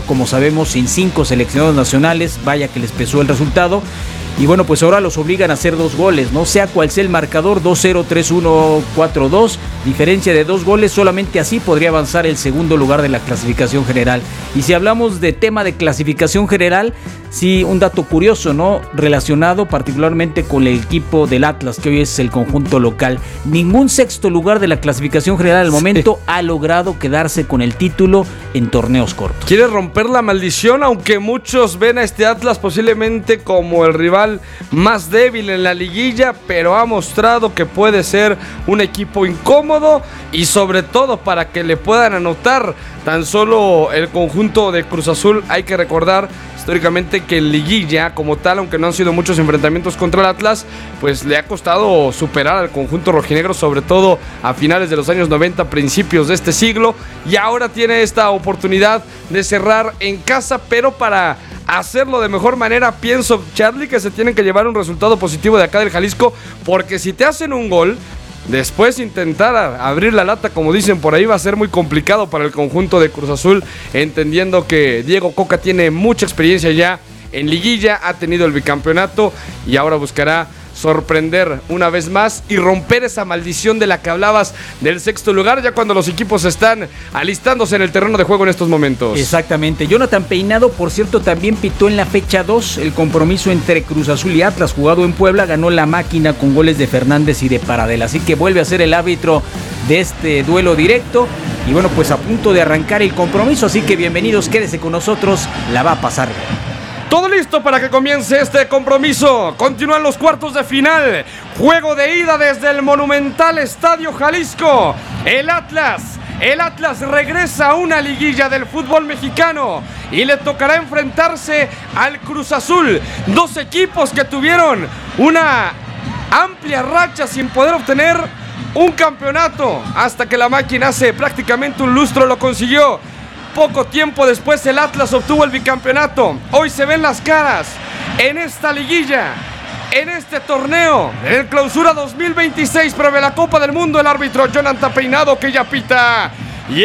como sabemos, sin 5 seleccionados nacionales, vaya que les pesó el resultado. Y bueno, pues ahora los obligan a hacer 2 goles, ¿no? Sea cual sea el marcador, 2-0, 3-1, 4-2, diferencia de 2 goles, solamente así podría avanzar el segundo lugar de la clasificación general. Y si hablamos de tema de clasificación general, sí, un dato curioso, ¿no? Relacionado particularmente con el equipo del Atlas, que hoy es el conjunto local. Ningún sexto lugar de la clasificación general al momento ha logrado quedarse con el título en torneos cortos. Quiere romper la maldición, aunque muchos ven a este Atlas posiblemente como el rival más débil en la liguilla, pero ha mostrado que puede ser un equipo incómodo y sobre todo para que le puedan anotar tan solo el conjunto de Cruz Azul. Hay que recordar históricamente que en liguilla como tal, aunque no han sido muchos enfrentamientos contra el Atlas, pues le ha costado superar al conjunto rojinegro, sobre todo a finales de los años 90, principios de este siglo, y ahora tiene esta oportunidad de cerrar en casa, pero para hacerlo de mejor manera, pienso, Charlie, que se tienen que llevar un resultado positivo de acá del Jalisco, porque si te hacen un gol, después intentar abrir la lata, como dicen por ahí, va a ser muy complicado para el conjunto de Cruz Azul, entendiendo que Diego Coca tiene mucha experiencia ya en liguilla, ha tenido el bicampeonato y ahora buscará sorprender una vez más y romper esa maldición de la que hablabas del sexto lugar, ya cuando los equipos están alistándose en el terreno de juego en estos momentos. Exactamente. Jonathan Peinado, por cierto, también pitó en la fecha 2 el compromiso entre Cruz Azul y Atlas, jugado en Puebla. Ganó la máquina con goles de Fernández y de Paradela, así que vuelve a ser el árbitro de este duelo directo. Y bueno, pues a punto de arrancar el compromiso, así que bienvenidos, quédese con nosotros, la va a pasar bien. Todo listo para que comience este compromiso. Continúan los cuartos de final. Juego de ida desde el monumental Estadio Jalisco. El Atlas regresa a una liguilla del fútbol mexicano y le tocará enfrentarse al Cruz Azul. 2 equipos que tuvieron una amplia racha sin poder obtener un campeonato, hasta que la máquina hace prácticamente un lustro lo consiguió. Poco tiempo después el Atlas obtuvo el bicampeonato. Hoy se ven las caras en esta liguilla, en este torneo, en el Clausura 2026 previa la Copa del Mundo. El árbitro Jonathan Peinado, que ya pita, y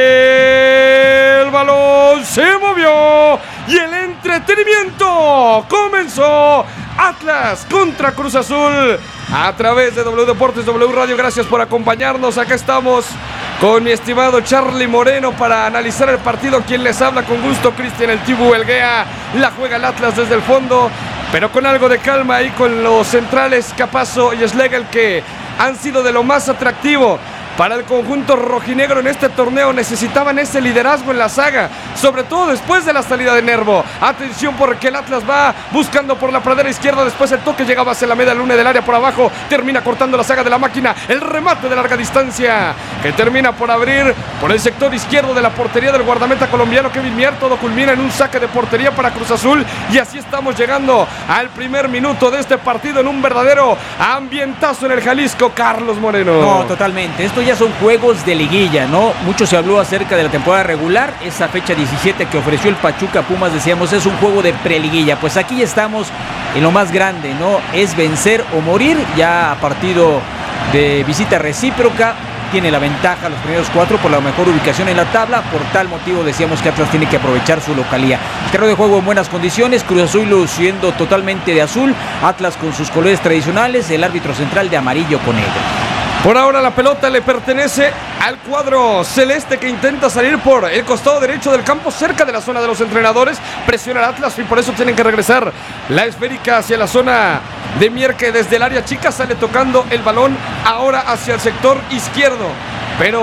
el balón se movió y el entretenimiento comenzó. Atlas contra Cruz Azul a través de W Deportes, W Radio. Gracias por acompañarnos. Acá estamos con mi estimado Charlie Moreno para analizar el partido. Quien les habla con gusto, Cristian el Tibu Elguea. La juega el Atlas desde el fondo, pero con algo de calma ahí con los centrales Capazo y Schlegel, que han sido de lo más atractivo para el conjunto rojinegro en este torneo. Necesitaban ese liderazgo en la saga, sobre todo después de la salida de Nervo. Atención, porque el Atlas va buscando por la pradera izquierda, después el toque llegaba hacia la media luna del área por abajo, termina cortando la saga de la máquina, el remate de larga distancia que termina por abrir por el sector izquierdo de la portería del guardameta colombiano Kevin Mier. Todo culmina en un saque de portería para Cruz Azul, y así estamos llegando al primer minuto de este partido en un verdadero ambientazo en el Jalisco. Carlos Moreno. No, totalmente. Esto ya son juegos de liguilla, ¿no? Mucho se habló acerca de la temporada regular, esa fecha 17 que ofreció el Pachuca Pumas, decíamos, es un juego de preliguilla. Pues aquí ya estamos en lo más grande, ¿no? Es vencer o morir, ya a partido de visita recíproca. Tiene la ventaja los primeros 4 por la mejor ubicación en la tabla. Por tal motivo decíamos que Atlas tiene que aprovechar su localía. El terreno de juego en buenas condiciones, Cruz Azul luciendo totalmente de azul, Atlas con sus colores tradicionales, el árbitro central de amarillo con negro. Por ahora la pelota le pertenece al cuadro celeste, que intenta salir por el costado derecho del campo, cerca de la zona de los entrenadores. Presiona al Atlas y por eso tienen que regresar la esférica hacia la zona de Mier, que desde el área chica sale tocando el balón ahora hacia el sector izquierdo. Pero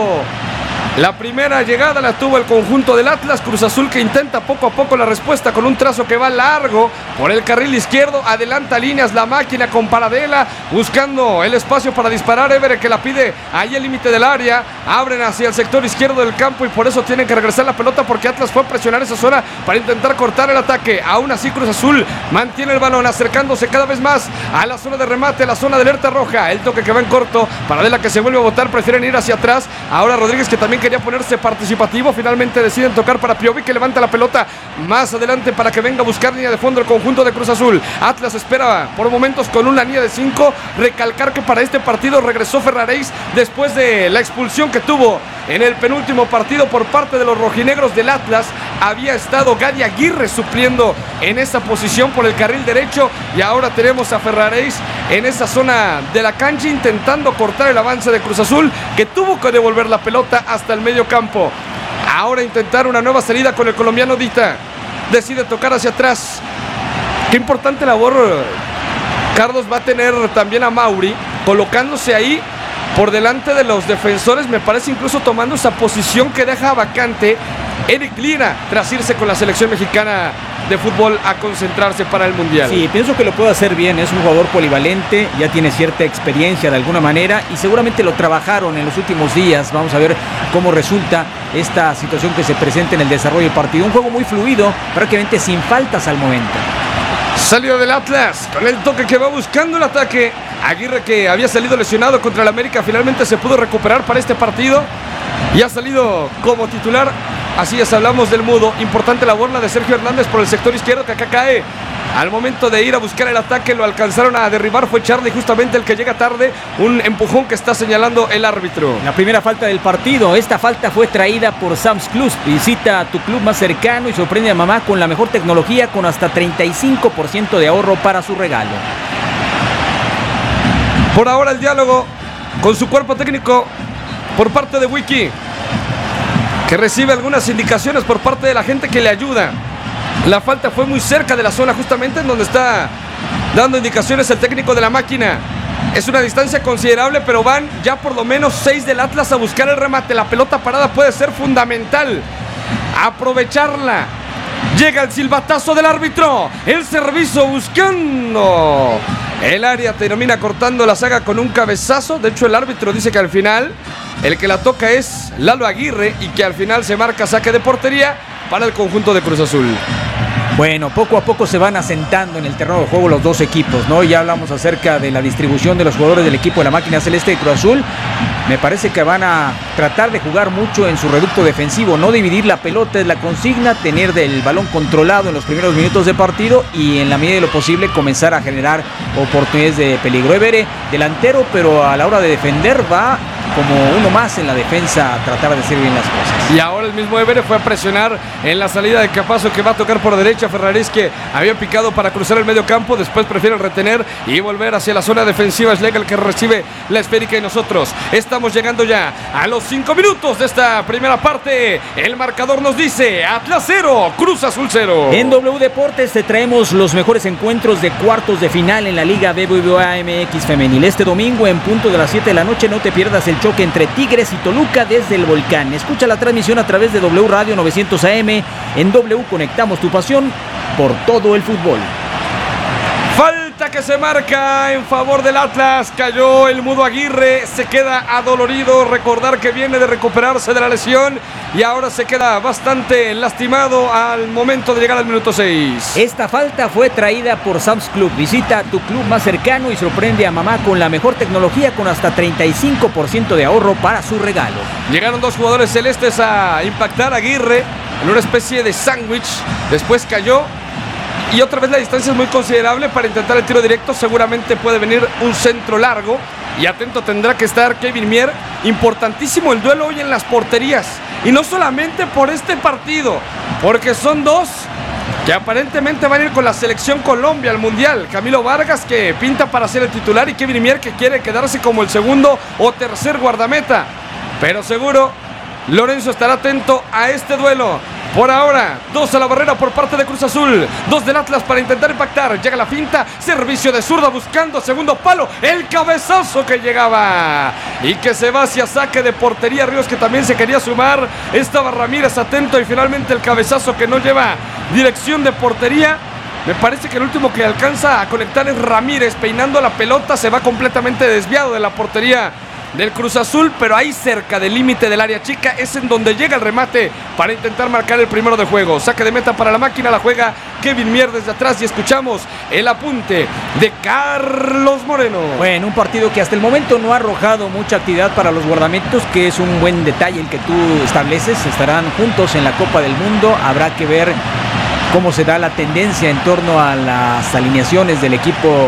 la primera llegada la tuvo el conjunto del Atlas. Cruz Azul, que intenta poco a poco la respuesta con un trazo que va largo por el carril izquierdo. Adelanta líneas la máquina con Paradela, buscando el espacio para disparar. Évere, que la pide ahí al límite del área. Abren hacia el sector izquierdo del campo y por eso tienen que regresar la pelota, porque Atlas fue a presionar esa zona para intentar cortar el ataque. Aún así Cruz Azul mantiene el balón, acercándose cada vez más a la zona de remate, a la zona de alerta roja. El toque que va en corto, Paradela que se vuelve a botar, prefieren ir hacia atrás. Ahora Rodríguez, que también quería ponerse participativo, finalmente deciden tocar para Piovi, que levanta la pelota más adelante para que venga a buscar línea de fondo el conjunto de Cruz Azul. Atlas espera por momentos con una línea de 5. Recalcar que para este partido regresó Ferraréis después de la expulsión que tuvo en el penúltimo partido por parte de los rojinegros del Atlas. había estado Gadi Aguirre supliendo en esa posición por el carril derecho, y ahora tenemos a Ferraréis en esa zona de la cancha intentando cortar el avance de Cruz Azul, que tuvo que devolver la pelota hasta el medio campo. Ahora intentar una nueva salida con el colombiano Dita. Decide tocar hacia atrás. Qué importante labor Carlos va a tener también a Mauri, colocándose ahí por delante de los defensores, me parece, incluso tomando esa posición que deja vacante Eric Lira tras irse con la selección mexicana de fútbol a concentrarse para el Mundial. Sí, pienso que lo puede hacer bien, es un jugador polivalente, ya tiene cierta experiencia de alguna manera y seguramente lo trabajaron en los últimos días. Vamos a ver cómo resulta esta situación que se presenta en el desarrollo del partido. Un juego muy fluido, prácticamente sin faltas al momento. Salida del Atlas con el toque que va buscando el ataque. Aguirre, que había salido lesionado contra el América, finalmente se pudo recuperar para este partido y ha salido como titular. Así es, hablamos del mudo. Importante labor la de Sergio Hernández por el sector izquierdo, que acá cae. Al momento de ir a buscar el ataque lo alcanzaron a derribar, fue Charlie justamente el que llega tarde. Un empujón que está señalando el árbitro. La primera falta del partido. Esta falta fue traída por Sam's Club. Visita a tu club más cercano y sorprende a mamá con la mejor tecnología, con hasta 35% de ahorro para su regalo. Por ahora el diálogo con su cuerpo técnico por parte de Wiki, que recibe algunas indicaciones por parte de la gente que le ayuda. La falta fue muy cerca de la zona justamente en donde está dando indicaciones el técnico de la máquina. Es una distancia considerable, pero van ya por lo menos 6 del Atlas a buscar el remate. La pelota parada puede ser fundamental. Aprovecharla. Llega el silbatazo del árbitro. El servicio buscando el área, termina cortando la saga con un cabezazo. De hecho, el árbitro dice que al final el que la toca es Lalo Aguirre y que al final se marca saque de portería para el conjunto de Cruz Azul. Bueno, poco a poco se van asentando en el terreno de juego los dos equipos, ¿no? Ya hablamos acerca de la distribución de los jugadores del equipo de la máquina celeste de Cruz Azul. Me parece que van a tratar de jugar mucho en su reducto defensivo, no dividir la pelota es la consigna, tener del balón controlado en los primeros minutos de partido y en la medida de lo posible comenzar a generar oportunidades de peligro. Évere, delantero, pero a la hora de defender va como uno más en la defensa a tratar de hacer bien las cosas. Y ahora el mismo Évere fue a presionar en la salida de Capazo, que va a tocar por derecha. Ferraréis, que había picado para cruzar el medio campo, después prefiere retener y volver hacia la zona defensiva. Es Lega el que recibe la esférica y nosotros estamos llegando ya a los 5 minutos de esta primera parte. El marcador nos dice Atlas 0, Cruz Azul 0. En W Deportes te traemos los mejores encuentros de cuartos de final en la Liga BBVA MX Femenil. Este domingo en punto de las 7 de la noche no te pierdas el choque entre Tigres y Toluca desde el Volcán. Escucha la transmisión a través de W Radio 900 AM. En W conectamos tu pasión por todo el fútbol. Falta que se marca en favor del Atlas. Cayó el mudo Aguirre, se queda adolorido. Recordar que viene de recuperarse de la lesión y ahora se queda bastante lastimado al momento de llegar al minuto 6. Esta falta fue traída por Sam's Club. Visita a tu club más cercano y sorprende a mamá con la mejor tecnología, con hasta 35% de ahorro para su regalo. Llegaron dos jugadores celestes a impactar a Aguirre en una especie de sándwich. Después cayó. Y otra vez la distancia es muy considerable para intentar el tiro directo. Seguramente puede venir un centro largo. Y atento tendrá que estar Kevin Mier. Importantísimo el duelo hoy en las porterías. Y no solamente por este partido, porque son dos que aparentemente van a ir con la selección Colombia al Mundial. Camilo Vargas, que pinta para ser el titular, y Kevin Mier, que quiere quedarse como el segundo o tercer guardameta. Pero seguro Lorenzo estará atento a este duelo. Por ahora, 2 a la barrera por parte de Cruz Azul, 2 del Atlas para intentar impactar. Llega la finta, servicio de zurda buscando segundo palo, el cabezazo que llegaba y que se va hacia saque de portería. Ríos, que también se quería sumar, estaba Ramírez atento y finalmente el cabezazo que no lleva dirección de portería. Me parece que el último que alcanza a conectar es Ramírez, peinando la pelota, se va completamente desviado de la portería del Cruz Azul, pero ahí cerca del límite del área chica es en donde llega el remate para intentar marcar el primero de juego. Saque de meta para la máquina, la juega Kevin Mier desde atrás y escuchamos el apunte de Carlos Moreno. Bueno, un partido que hasta el momento no ha arrojado mucha actividad para los guardamentos, que es un buen detalle el que tú estableces. Estarán juntos en la Copa del Mundo, habrá que ver cómo se da la tendencia en torno a las alineaciones del equipo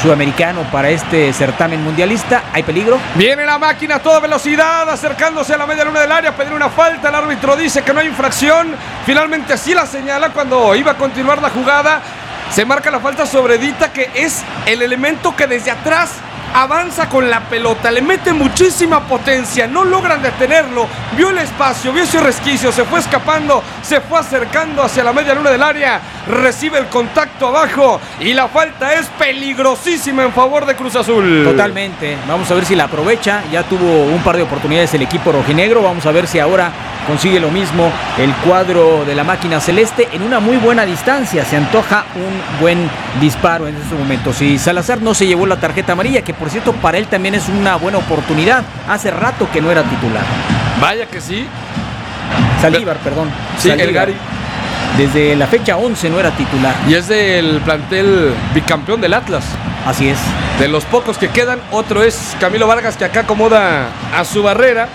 sudamericano para este certamen mundialista. ¿Hay peligro? Viene la máquina a toda velocidad, acercándose a la media luna del área, pedir una falta. El árbitro dice que no hay infracción. Finalmente sí la señala cuando iba a continuar la jugada. Se marca la falta sobre Dita, que es el elemento que desde atrás avanza con la pelota, le mete muchísima potencia, no logran detenerlo, vio el espacio, vio ese resquicio, se fue escapando, se fue acercando hacia la media luna del área, recibe el contacto abajo y la falta es peligrosísima en favor de Cruz Azul. Totalmente, vamos a ver si la aprovecha, ya tuvo un par de oportunidades el equipo rojinegro, vamos a ver si ahora consigue lo mismo el cuadro de la máquina celeste en una muy buena distancia. Se antoja un buen disparo en este momento. Si Salazar no se llevó la tarjeta amarilla, que por cierto para él también es una buena oportunidad, hace rato que no era titular. Vaya que sí. Saldívar, perdón. Sí, Saldívar. el Gary. Desde la fecha 11 no era titular. Y es del plantel bicampeón del Atlas. Así es. De los pocos que quedan, otro es Camilo Vargas, que acá acomoda a su barrera.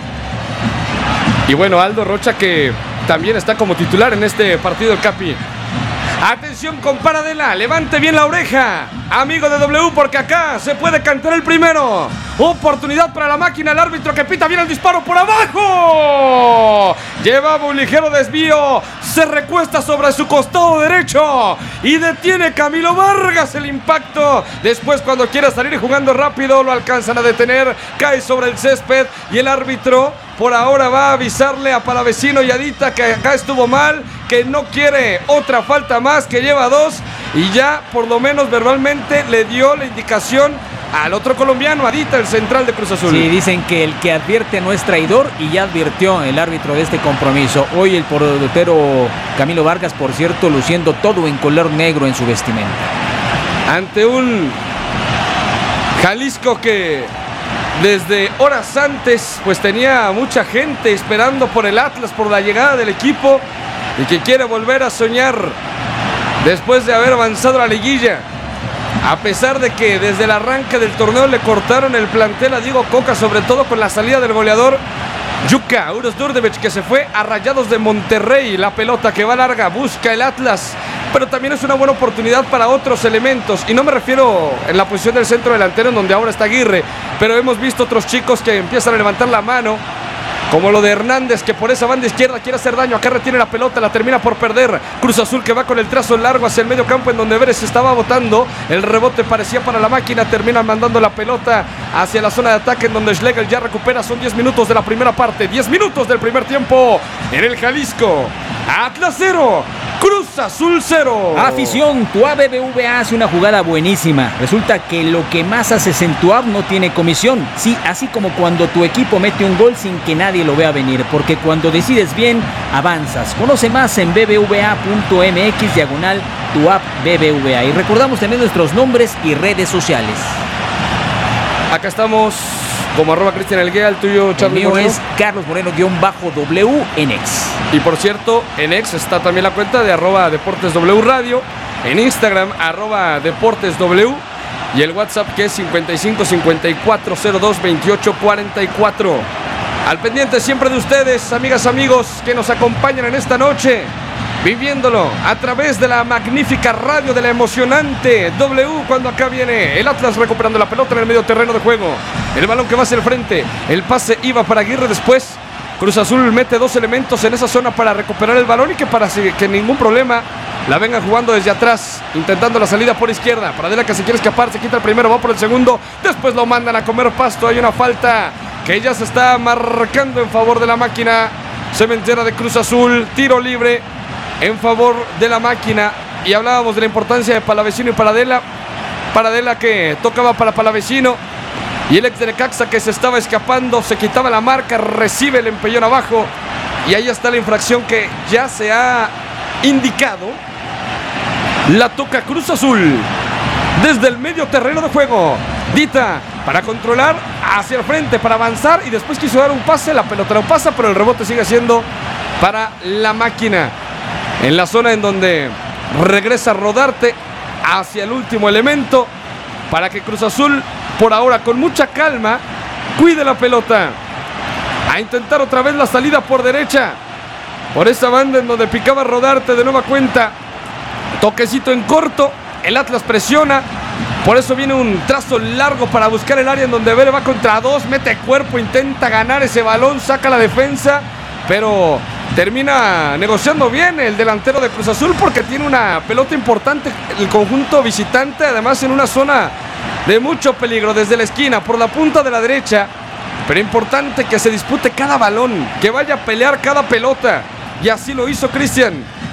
Y bueno, Aldo Rocha, que también está como titular en este partido, el Capi. Atención con Paradela, levante bien la oreja, amigo de W, porque acá se puede cantar el primero. Oportunidad para la máquina, el árbitro que pita bien el disparo por abajo. Llevaba un ligero desvío, se recuesta sobre su costado derecho y detiene Camilo Vargas el impacto. Después, cuando quiere salir jugando rápido, lo alcanzan a detener, cae sobre el césped y el árbitro por ahora va a avisarle a Palavecino y a Dita que acá estuvo mal, que no quiere otra falta más, que lleva 2 y ya por lo menos verbalmente le dio la indicación al otro colombiano, a Dita, el central de Cruz Azul. Sí, dicen que el que advierte no es traidor y ya advirtió el árbitro de este compromiso. Hoy el portero Camilo Vargas, por cierto, luciendo todo en color negro en su vestimenta. Ante un Jalisco que desde horas antes pues tenía mucha gente esperando por el Atlas, por la llegada del equipo y que quiere volver a soñar después de haber avanzado a la liguilla. A pesar de que desde el arranque del torneo le cortaron el plantel a Diego Coca, sobre todo con la salida del goleador Yuka Uros Durdevich, que se fue a Rayados de Monterrey. La pelota que va larga, busca el Atlas, pero también es una buena oportunidad para otros elementos, y no me refiero en la posición del centro delantero en donde ahora está Aguirre, pero hemos visto otros chicos que empiezan a levantar la mano, como lo de Hernández, que por esa banda izquierda quiere hacer daño. Acá retiene la pelota, la termina por perder. Cruz Azul que va con el trazo largo hacia el medio campo, en donde Vélez estaba botando. El rebote parecía para la máquina, termina mandando la pelota hacia la zona de ataque, en donde Schlegel ya recupera. Son 10 minutos de la primera parte, 10 minutos del primer tiempo en el Jalisco. Atlas 0, Cruz Azul 0. Afición, TUAP BBVA hace una jugada buenísima. Resulta que lo que más haces en TUAP no tiene comisión. Sí, así como cuando tu equipo mete un gol sin que nadie lo vea venir, porque cuando decides bien, avanzas. Conoce más en bbva.mx/TUAP BBVA. Y recordamos también nuestros nombres y redes sociales. Acá estamos como @Cristian Elguea, el tuyo, Charly. El mío Moreno. es Carlos Moreno-W en X. Y por cierto, en X está también la cuenta de @DeportesW Radio, en Instagram @DeportesW y el WhatsApp, que es 55 54 02 28 44. Al pendiente siempre de ustedes, amigas, amigos, que nos acompañan en esta noche, viviéndolo a través de la magnífica radio de la emocionante W, cuando acá viene el Atlas recuperando la pelota en el medio terreno de juego. El balón que va hacia el frente, el pase iba para Aguirre, después Cruz Azul mete 2 elementos en esa zona para recuperar el balón y que para que ningún problema la vengan jugando desde atrás, intentando la salida por izquierda. Paradela, que se quiere escapar, se quita el primero, va por el segundo, después lo mandan a comer pasto. Hay una falta que ya se está marcando en favor de la máquina cementera de Cruz Azul. Tiro libre en favor de la máquina. Y hablábamos de la importancia de Palavecino y Paradela. Paradela que tocaba para Palavecino, y el ex de Necaxa, que se estaba escapando, se quitaba la marca, recibe el empellón abajo. Y ahí está la infracción que ya se ha indicado. La toca Cruz Azul desde el medio terreno de juego. Dita para controlar hacia el frente, para avanzar, y después quiso dar un pase. La pelota no pasa, pero el rebote sigue siendo para la máquina. En la zona en donde regresa Rodarte hacia el último elemento, para que Cruz Azul, por ahora con mucha calma, cuide la pelota. A intentar otra vez la salida por derecha, por esa banda en donde picaba Rodarte de nueva cuenta. Toquecito en corto, el Atlas presiona, Por eso viene un trazo largo para buscar el área en donde Vélez va contra dos, mete cuerpo, intenta ganar ese balón, saca la defensa, pero termina negociando bien el delantero de Cruz Azul porque tiene una pelota importante el conjunto visitante, además en una zona de mucho peligro desde la esquina, por la punta de la derecha, pero importante que se dispute cada balón, que vaya a pelear cada pelota, y así lo hizo Cristian.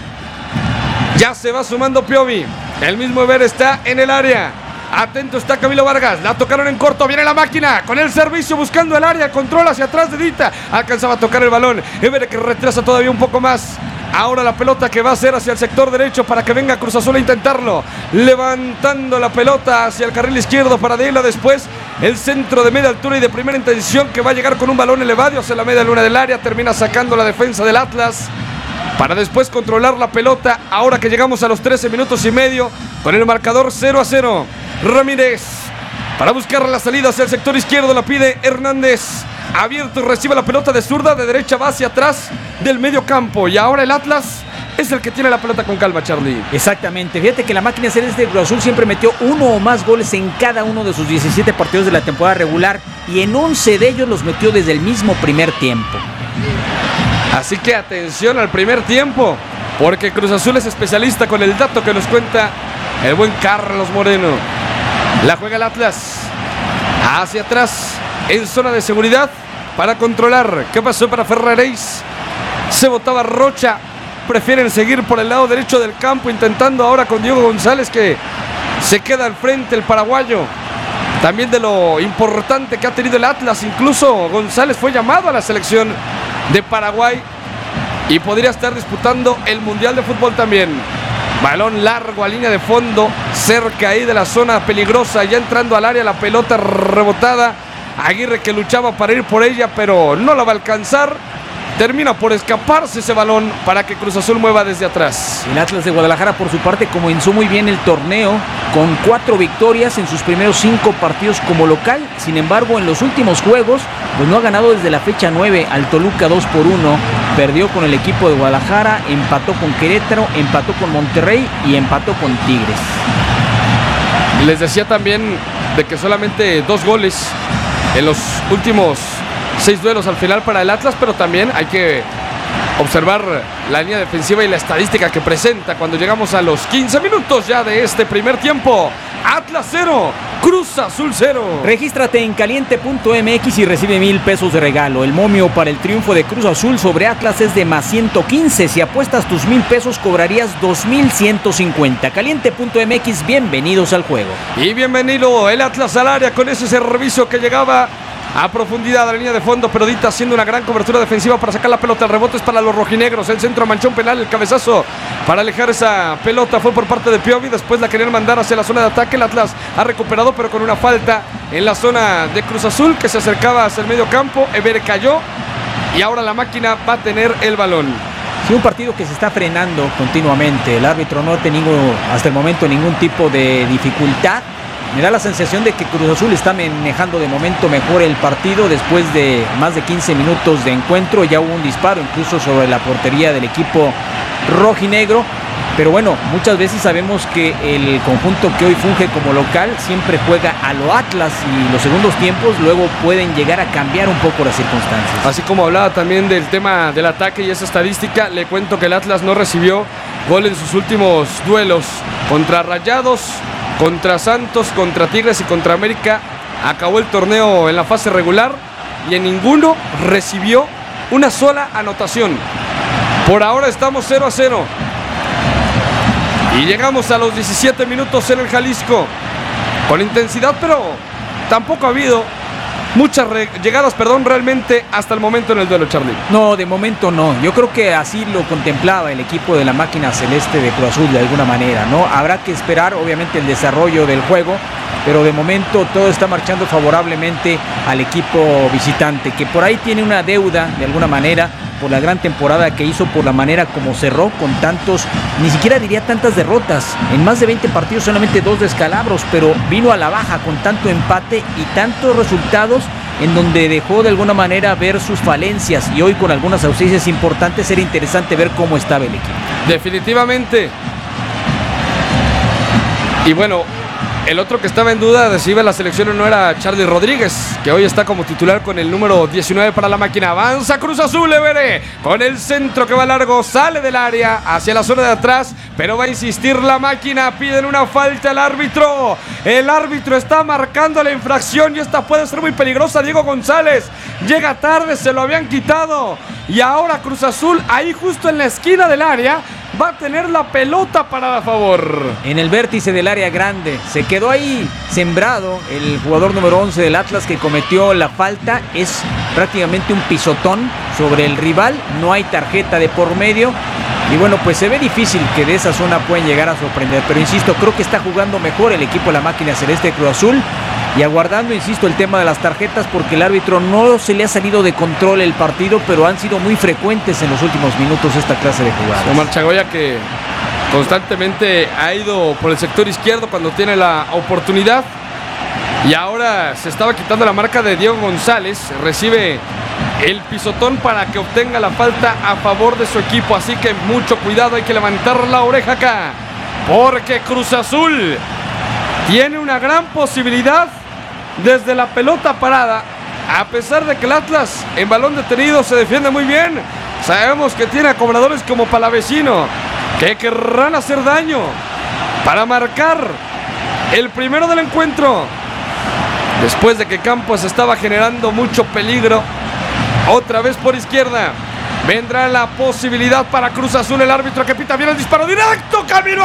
Ya se va sumando Piovi, el mismo Eber está en el área. Atento está Camilo Vargas, la tocaron en corto, viene la máquina con el servicio buscando el área, control hacia atrás de Dita, alcanzaba a tocar el balón, Eber que retrasa todavía un poco más, ahora la pelota que va a ser hacia el sector derecho para que venga Cruz Azul a intentarlo, levantando la pelota hacia el carril izquierdo para Dela, después el centro de media altura y de primera intención que va a llegar con un balón elevado hacia la media luna del área, termina sacando la defensa del Atlas, para después controlar la pelota, ahora que llegamos a los 13 minutos y medio, con el marcador 0-0. Ramírez, para buscar la salida hacia el sector izquierdo, la pide Hernández, abierto, recibe la pelota de zurda, de derecha va hacia atrás del medio campo, y ahora el Atlas es el que tiene la pelota con calma, Charlie. Exactamente, fíjate que la máquina celeste de Cruz Azul siempre metió uno o más goles en cada uno de sus 17 partidos de la temporada regular, y en 11 de ellos los metió desde el mismo primer tiempo. Así que atención al primer tiempo, porque Cruz Azul es especialista con el dato que nos cuenta el buen Carlos Moreno. La juega el Atlas hacia atrás en zona de seguridad para controlar. ¿Qué pasó para Ferraréis? Se botaba Rocha. Prefieren seguir por el lado derecho del campo, intentando ahora con Diego González, que se queda al frente el paraguayo. También de lo importante que ha tenido el Atlas, incluso González fue llamado a la selección de Paraguay y podría estar disputando el Mundial de Fútbol también. Balón largo a línea de fondo, cerca ahí de la zona peligrosa, ya entrando al área, la pelota rebotada. Aguirre que luchaba para ir por ella, pero no la va a alcanzar. Termina por escaparse ese balón para que Cruz Azul mueva desde atrás. El Atlas de Guadalajara, por su parte, comenzó muy bien el torneo con 4 victorias en sus primeros 5 partidos como local. Sin embargo, en los últimos juegos, pues no ha ganado desde la fecha 9 al Toluca 2-1. Perdió con el equipo de Guadalajara, empató con Querétaro, empató con Monterrey y empató con Tigres. Les decía también de que solamente 2 goles en los últimos 6 duelos al final para el Atlas, pero también hay que observar la línea defensiva y la estadística que presenta cuando llegamos a los 15 minutos ya de este primer tiempo. Atlas 0, Cruz Azul 0. Regístrate en caliente.mx y recibe 1,000 pesos de regalo. El momio para el triunfo de Cruz Azul sobre Atlas es de más 115. Si apuestas tus 1,000 pesos cobrarías 2,150. Caliente.mx, bienvenidos al juego. Y bienvenido el Atlas al área con ese servicio que llegaba a profundidad a la línea de fondo, pero Dita haciendo una gran cobertura defensiva para sacar la pelota. El rebote es para los rojinegros, el centro manchón penal, el cabezazo para alejar esa pelota fue por parte de Piovi. Después la querían mandar hacia la zona de ataque. El Atlas ha recuperado, pero con una falta en la zona de Cruz Azul, que se acercaba hacia el medio campo. Eber cayó y ahora la máquina va a tener el balón. Sí, un partido que se está frenando continuamente. El árbitro no ha tenido hasta el momento ningún tipo de dificultad. Me da la sensación de que Cruz Azul está manejando de momento mejor el partido. Después de más de 15 minutos de encuentro ya hubo un disparo incluso sobre la portería del equipo rojinegro. Pero bueno, muchas veces sabemos que el conjunto que hoy funge como local siempre juega a lo Atlas y los segundos tiempos luego pueden llegar a cambiar un poco las circunstancias. Así como hablaba también del tema del ataque y esa estadística, le cuento que el Atlas no recibió gol en sus últimos duelos contra Rayados, contra Santos, contra Tigres y contra América. Acabó el torneo en la fase regular y en ninguno recibió una sola anotación. Por ahora estamos 0-0 y llegamos a los 17 minutos en el Jalisco con intensidad, pero tampoco ha habido muchas llegadas, realmente hasta el momento en el duelo, Charlie. No, de momento no. Yo creo que así lo contemplaba el equipo de la máquina celeste de Cruz Azul de alguna manera, ¿no? Habrá que esperar, obviamente, el desarrollo del juego, pero de momento todo está marchando favorablemente al equipo visitante, que por ahí tiene una deuda, de alguna manera, por la gran temporada que hizo, por la manera como cerró con tantos, ni siquiera diría tantas derrotas, en más de 20 partidos solamente 2 descalabros, pero vino a la baja con tanto empate y tantos resultados en donde dejó de alguna manera ver sus falencias, y hoy con algunas ausencias importantes era interesante ver cómo estaba el equipo. Definitivamente. Y bueno, El otro que estaba en duda de si iba a la selección o no era Charly Rodríguez, que hoy está como titular con el número 19 para la máquina. Avanza Cruz Azul, Everé, con el centro que va largo, sale del área hacia la zona de atrás, pero va a insistir la máquina. Piden una falta al árbitro. El árbitro está marcando la infracción y esta puede ser muy peligrosa. Diego González llega tarde, se lo habían quitado. Y ahora Cruz Azul, ahí justo en la esquina del área, va a tener la pelota para a favor. En el vértice del área grande. Se quedó ahí sembrado el jugador número 11 del Atlas que cometió la falta. Es prácticamente un pisotón sobre el rival. No hay tarjeta de por medio. Y bueno, pues se ve difícil que de esa zona pueden llegar a sorprender. Pero insisto, creo que está jugando mejor el equipo de la máquina celeste de Cruz Azul. Y aguardando, insisto, el tema de las tarjetas, porque el árbitro no se le ha salido de control el partido, pero han sido muy frecuentes en los últimos minutos esta clase de jugadas. Omar Chagoya, que constantemente ha ido por el sector izquierdo cuando tiene la oportunidad, y ahora se estaba quitando la marca de Diego González. Recibe el pisotón para que obtenga la falta a favor de su equipo, así que mucho cuidado, hay que levantar la oreja acá, porque Cruz Azul tiene una gran posibilidad desde la pelota parada, a pesar de que el Atlas en balón detenido se defiende muy bien. Sabemos que tiene a cobradores como Palavecino, que querrán hacer daño para marcar el primero del encuentro. Después de que Campos estaba generando mucho peligro, otra vez por izquierda, vendrá la posibilidad para Cruz Azul. El árbitro que pita bien el disparo directo, camino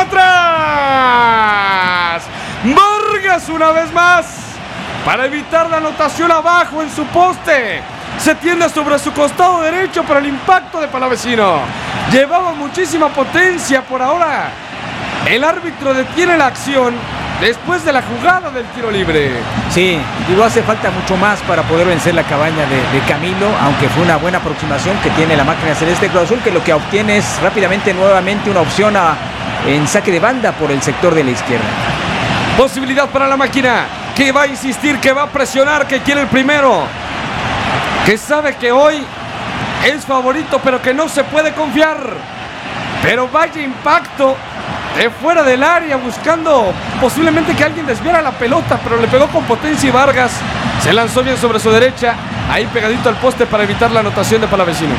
atrás. Vargas una vez más, para evitar la anotación abajo en su poste. Se tiende sobre su costado derecho para el impacto de Palavecino. Llevaba muchísima potencia. Por ahora el árbitro detiene la acción después de la jugada del tiro libre. Sí, digo, hace falta mucho más para poder vencer la cabaña de Camilo, aunque fue una buena aproximación que tiene la máquina celeste de Cruz Azul, que lo que obtiene es rápidamente nuevamente una opción en saque de banda por el sector de la izquierda. Posibilidad para la máquina, que va a insistir, que va a presionar, que quiere el primero, que sabe que hoy es favorito, pero que no se puede confiar. Pero vaya impacto de fuera del área, buscando posiblemente que alguien desviara la pelota, pero le pegó con potencia y Vargas se lanzó bien sobre su derecha, ahí pegadito al poste para evitar la anotación de Palavecino.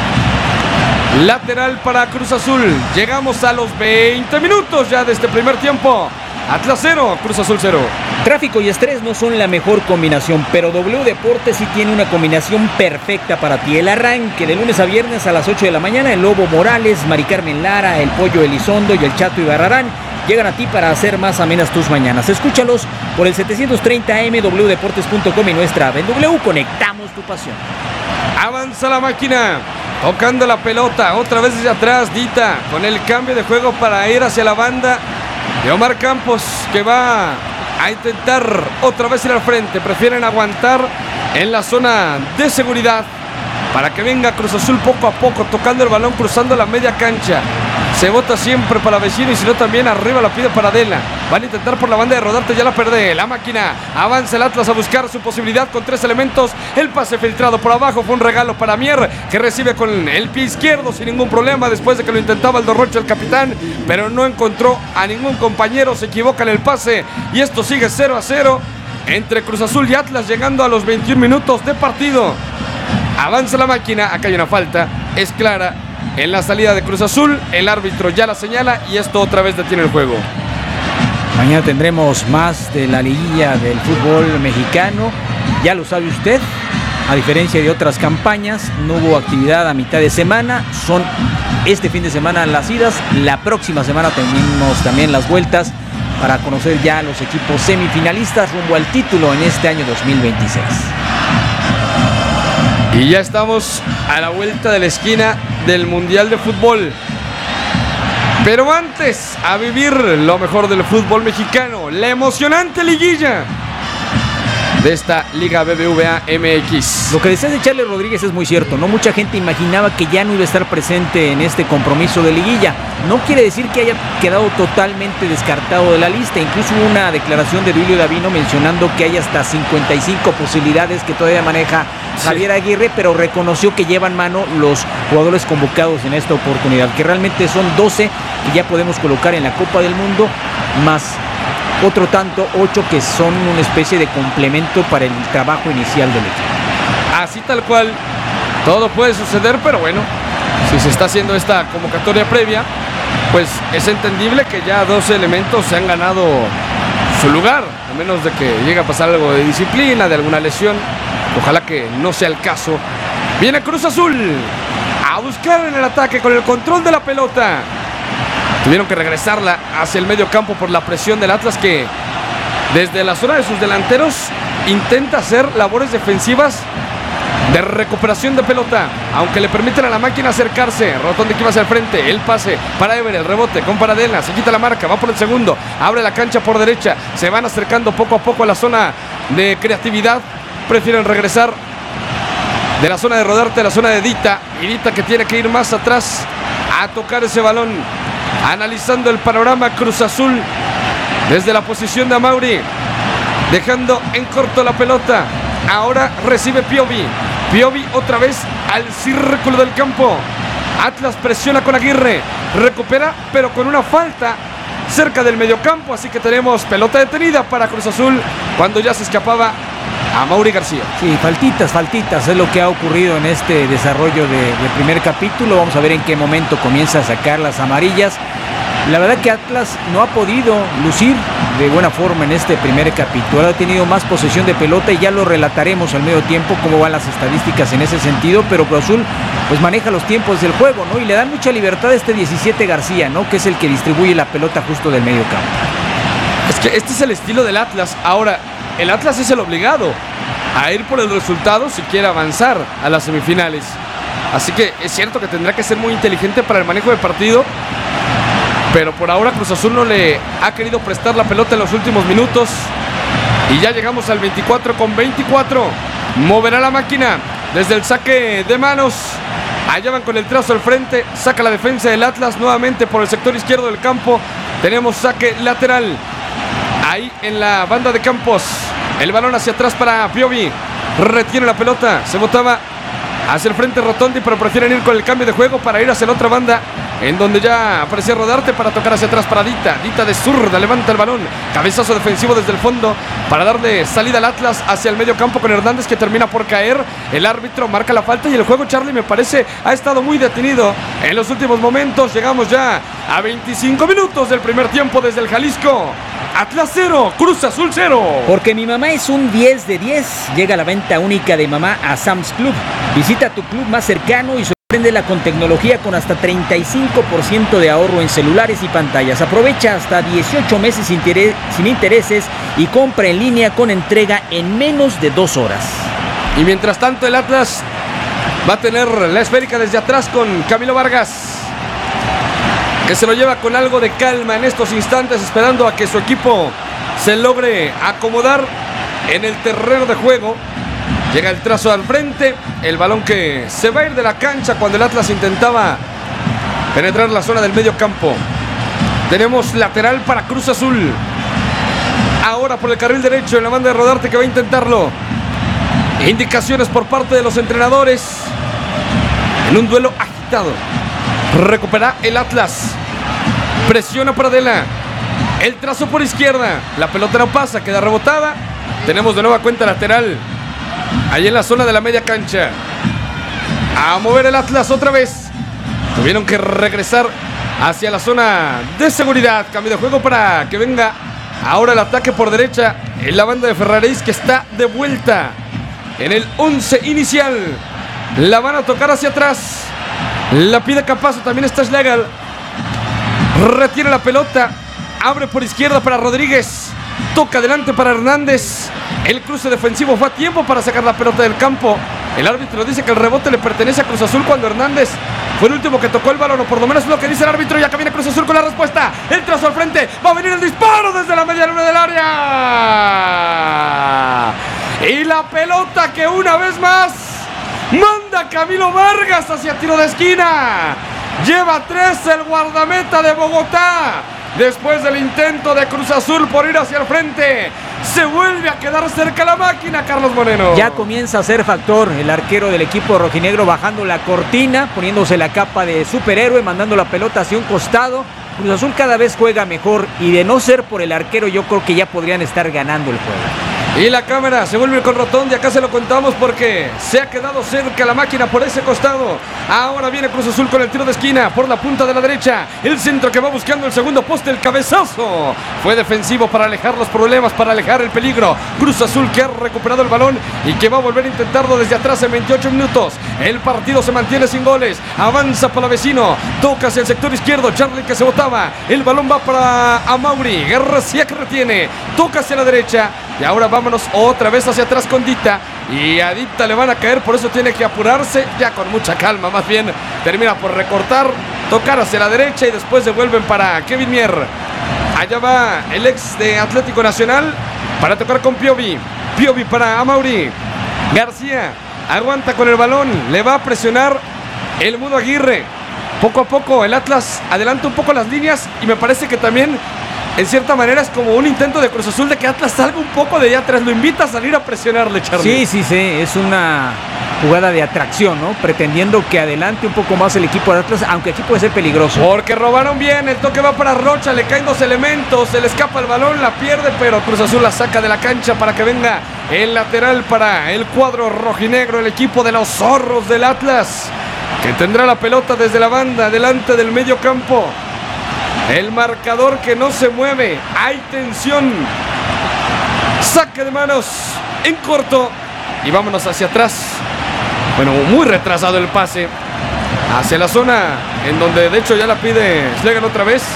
Lateral para Cruz Azul. Llegamos a los 20 minutos ya de este primer tiempo. Atlas 0, Cruz Azul 0. Tráfico y estrés no son la mejor combinación, pero W Deportes sí tiene una combinación perfecta para ti. El arranque de lunes a viernes a las 8 de la mañana, el Lobo Morales, Mari Carmen Lara, el Pollo Elizondo y el Chato Ibarrarán llegan a ti para hacer más amenas tus mañanas. Escúchalos por el 730 AM, wdeportes.com y nuestra app. En W conectamos tu pasión. Avanza la máquina, tocando la pelota, otra vez desde atrás, Dita, con el cambio de juego para ir hacia la banda de Omar Campos, que va a intentar otra vez ir al frente. Prefieren aguantar en la zona de seguridad para que venga Cruz Azul poco a poco, tocando el balón, cruzando la media cancha. Se bota siempre para Vecino y si no también arriba la pide para Adela. Van a intentar por la banda de Rodarte, ya la perdé. La máquina, avanza el Atlas a buscar su posibilidad con 3 elementos. El pase filtrado por abajo fue un regalo para Mier, que recibe con el pie izquierdo sin ningún problema después de que lo intentaba el Dorrocho, el capitán, pero no encontró a ningún compañero. Se equivoca en el pase y esto sigue 0-0 entre Cruz Azul y Atlas, llegando a los 21 minutos de partido. Avanza la máquina, acá hay una falta, es clara en la salida de Cruz Azul, el árbitro ya la señala y esto otra vez detiene el juego. Mañana tendremos más de la liguilla del fútbol mexicano, ya lo sabe usted, a diferencia de otras campañas, no hubo actividad a mitad de semana, son este fin de semana las idas, la próxima semana tenemos también las vueltas para conocer ya los equipos semifinalistas rumbo al título en este año 2026. Y ya estamos a la vuelta de la esquina del Mundial de Fútbol. Pero antes, a vivir lo mejor del fútbol mexicano, la emocionante liguilla de esta Liga BBVA MX. Lo que decías de Charly Rodríguez es muy cierto, ¿no? Mucha gente imaginaba que ya no iba a estar presente en este compromiso de liguilla. No quiere decir que haya quedado totalmente descartado de la lista. Incluso hubo una declaración de Duilio Davino mencionando que hay hasta 55 posibilidades que todavía maneja Javier Aguirre, pero reconoció que llevan mano los jugadores convocados en esta oportunidad, que realmente son 12 que ya podemos colocar en la Copa del Mundo, más otro tanto, 8 que son una especie de complemento para el trabajo inicial del equipo. Así tal cual, todo puede suceder, pero bueno, si se está haciendo esta convocatoria previa, pues es entendible que ya 12 elementos se han ganado su lugar, a menos de que llegue a pasar algo de disciplina, de alguna lesión. Ojalá que no sea el caso. Viene Cruz Azul a buscar en el ataque con el control de la pelota. Tuvieron que regresarla hacia el medio campo por la presión del Atlas, que desde la zona de sus delanteros intenta hacer labores defensivas de recuperación de pelota, aunque le permiten a la máquina acercarse. Rotondi que va hacia el frente, el pase para Ever, el rebote con Paradela, se quita la marca, va por el segundo, abre la cancha por derecha, se van acercando poco a poco a la zona de creatividad. Prefieren regresar de la zona de Rodarte a la zona de Dita, y Dita que tiene que ir más atrás a tocar ese balón. Analizando el panorama, Cruz Azul desde la posición de Amauri, dejando en corto la pelota. Ahora recibe Piovi otra vez al círculo del campo. Atlas presiona con Aguirre, recupera pero con una falta cerca del mediocampo, así que tenemos pelota detenida para Cruz Azul cuando ya se escapaba a Mauri García. Sí, faltitas es lo que ha ocurrido en este desarrollo de primer capítulo. Vamos a ver en qué momento comienza a sacar las amarillas. La verdad que Atlas no ha podido lucir de buena forma en este primer capítulo. Ha tenido más posesión de pelota y ya lo relataremos al medio tiempo cómo van las estadísticas en ese sentido, pero Cruz Azul pues maneja los tiempos del juego, ¿no? Y le dan mucha libertad a este 17 García, ¿no? Que es el que distribuye la pelota justo del medio campo. Es que este es el estilo del Atlas. Ahora, el Atlas es el obligado a ir por el resultado si quiere avanzar a las semifinales. Así que es cierto que tendrá que ser muy inteligente para el manejo de partido, pero por ahora Cruz Azul no le ha querido prestar la pelota en los últimos minutos. Y ya llegamos al 24 con 24. Moverá la máquina desde el saque de manos. Allá van con el trazo al frente. Saca la defensa del Atlas nuevamente por el sector izquierdo del campo. Tenemos saque lateral ahí en la banda de Campos. El balón hacia atrás para Piovi. Retiene la pelota. Se botaba hacia el frente Rotondi, pero prefieren ir con el cambio de juego para ir hacia la otra banda, en donde ya aparecía Rodarte para tocar hacia atrás para Dita. Dita de zurda levanta el balón, cabezazo defensivo desde el fondo para darle salida al Atlas hacia el medio campo con Hernández, que termina por caer. El árbitro marca la falta y el juego, Charlie, me parece ha estado muy detenido en los últimos momentos. Llegamos ya a 25 minutos del primer tiempo desde el Jalisco. Atlas 0, Cruz Azul 0. Porque mi mamá es un 10 de 10. Llega la venta única de mamá a Sam's Club. Visita tu club más cercano y sorpréndela con tecnología con hasta 35% de ahorro en celulares y pantallas. Aprovecha hasta 18 meses sin intereses y compra en línea con entrega en menos de 2 horas. Y mientras tanto el Atlas va a tener la esférica desde atrás con Camilo Vargas, que se lo lleva con algo de calma en estos instantes, esperando a que su equipo se logre acomodar en el terreno de juego. Llega el trazo al frente, el balón que se va a ir de la cancha cuando el Atlas intentaba penetrar la zona del medio campo. Tenemos lateral para Cruz Azul. Ahora por el carril derecho en la banda de Rodarte, que va a intentarlo. Indicaciones por parte de los entrenadores en un duelo agitado. Recupera el Atlas. Presiona Paradela. El trazo por izquierda. La pelota no pasa, queda rebotada. Tenemos de nueva cuenta lateral ahí en la zona de la media cancha. A mover el Atlas otra vez. Tuvieron que regresar hacia la zona de seguridad. Cambio de juego para que venga ahora el ataque por derecha en la banda de Ferraréis, que está de vuelta en el 11 inicial. La van a tocar hacia atrás. La pide Capazo, también está Schlegel. Retiene la pelota. Abre por izquierda para Rodríguez. Toca adelante para Hernández. El cruce defensivo fue a tiempo para sacar la pelota del campo. El árbitro dice que el rebote le pertenece a Cruz Azul cuando Hernández fue el último que tocó el balón, o por lo menos es lo que dice el árbitro. Y acá viene Cruz Azul con la respuesta. El trazo al frente. Va a venir el disparo desde la media luna del área. Y la pelota que una vez más manda Camilo Vargas hacia tiro de esquina. Lleva 3 el guardameta de Bogotá. Después del intento de Cruz Azul por ir hacia el frente, se vuelve a quedar cerca la máquina, Carlos Moreno. Ya comienza a ser factor el arquero del equipo rojinegro, bajando la cortina, poniéndose la capa de superhéroe, mandando la pelota hacia un costado. Cruz Azul cada vez juega mejor y de no ser por el arquero yo creo que ya podrían estar ganando el juego. Y la cámara se vuelve con Rotondi, acá se lo contamos porque se ha quedado cerca la máquina por ese costado. Ahora viene Cruz Azul con el tiro de esquina por la punta de la derecha. El centro que va buscando el segundo poste, el cabezazo. Fue defensivo para alejar los problemas, para alejar el peligro. Cruz Azul que ha recuperado el balón y que va a volver a intentarlo desde atrás en 28 minutos. El partido se mantiene sin goles. Avanza Palavecino, toca hacia el sector izquierdo. Charlie que se botaba. El balón va para Amauri. García que retiene. Toca hacia la derecha. Y ahora vámonos otra vez hacia atrás con Dita. Y a Dita le van a caer, por eso tiene que apurarse. Ya con mucha calma, más bien. Termina por recortar, tocar hacia la derecha y después devuelven para Kevin Mier. Allá va el ex de Atlético Nacional para tocar con Piovi. Piovi para Amauri. García aguanta con el balón. Le va a presionar el Mudo Aguirre. Poco a poco el Atlas adelanta un poco las líneas. Y me parece que también en cierta manera es como un intento de Cruz Azul de que Atlas salga un poco de allá atrás. Lo invita a salir a presionarle, Charlie. Sí, es una jugada de atracción, ¿no? Pretendiendo que adelante un poco más el equipo de Atlas, aunque aquí puede ser peligroso. Porque robaron bien, el toque va para Rocha, le caen dos elementos, se le escapa el balón, la pierde, pero Cruz Azul la saca de la cancha para que venga el lateral para el cuadro rojinegro, el equipo de los zorros del Atlas, que tendrá la pelota desde la banda, delante del medio campo. El marcador que no se mueve. Hay tensión. Saque de manos en corto. Y vámonos hacia atrás. Bueno, muy retrasado el pase. Hacia la zona en donde de hecho ya la pide Schlegel otra vez.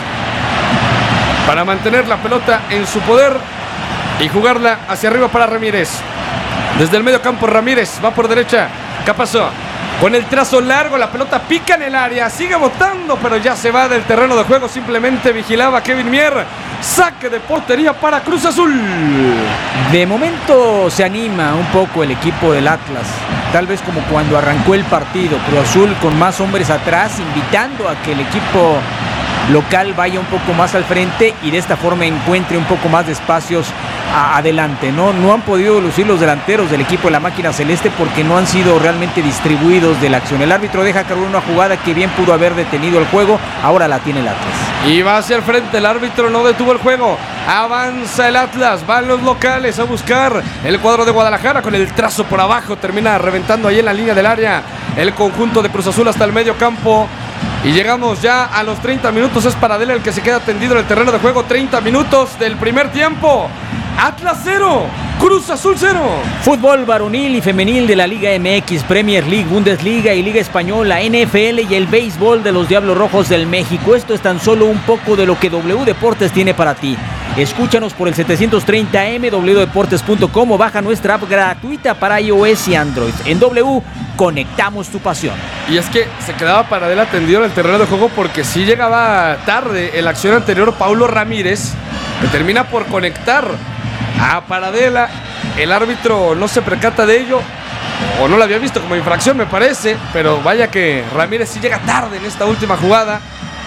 Para mantener la pelota en su poder. Y jugarla hacia arriba para Ramírez. Desde el medio campo Ramírez. Va por derecha. ¿Qué pasó? Con el trazo largo, la pelota pica en el área, sigue botando, pero ya se va del terreno de juego. Simplemente vigilaba Kevin Mier. Saque de portería para Cruz Azul. De momento se anima un poco el equipo del Atlas. Tal vez como cuando arrancó el partido. Cruz Azul con más hombres atrás, invitando a que el equipo local vaya un poco más al frente y de esta forma encuentre un poco más de espacios adelante. No han podido lucir los delanteros del equipo de la máquina celeste porque no han sido realmente distribuidos de la acción. El árbitro deja cargar una jugada que bien pudo haber detenido el juego, ahora la tiene el Atlas. Y va hacia el frente, el árbitro no detuvo el juego. Avanza el Atlas, van los locales a buscar el cuadro de Guadalajara con el trazo por abajo. Termina reventando ahí en la línea del área el conjunto de Cruz Azul hasta el medio campo. Y llegamos ya a los 30 minutos. Es Paradela el que se queda tendido en el terreno de juego. 30 minutos del primer tiempo. Atlas 0, Cruz Azul 0. Fútbol varonil y femenil de la Liga MX, Premier League, Bundesliga y Liga Española, NFL y el béisbol de los Diablos Rojos del México. Esto es tan solo un poco de lo que W Deportes tiene para ti. Escúchanos por el 730M, wdeportes.com o baja nuestra app gratuita para iOS y Android. En W, conectamos tu pasión. Y es que se quedaba Paradela tendido en el terreno de juego porque sí llegaba tarde en la acción anterior Paulo Ramírez, que termina por conectar a Paradela. El árbitro no se percata de ello, o no lo había visto como infracción, me parece, pero vaya que Ramírez sí llega tarde en esta última jugada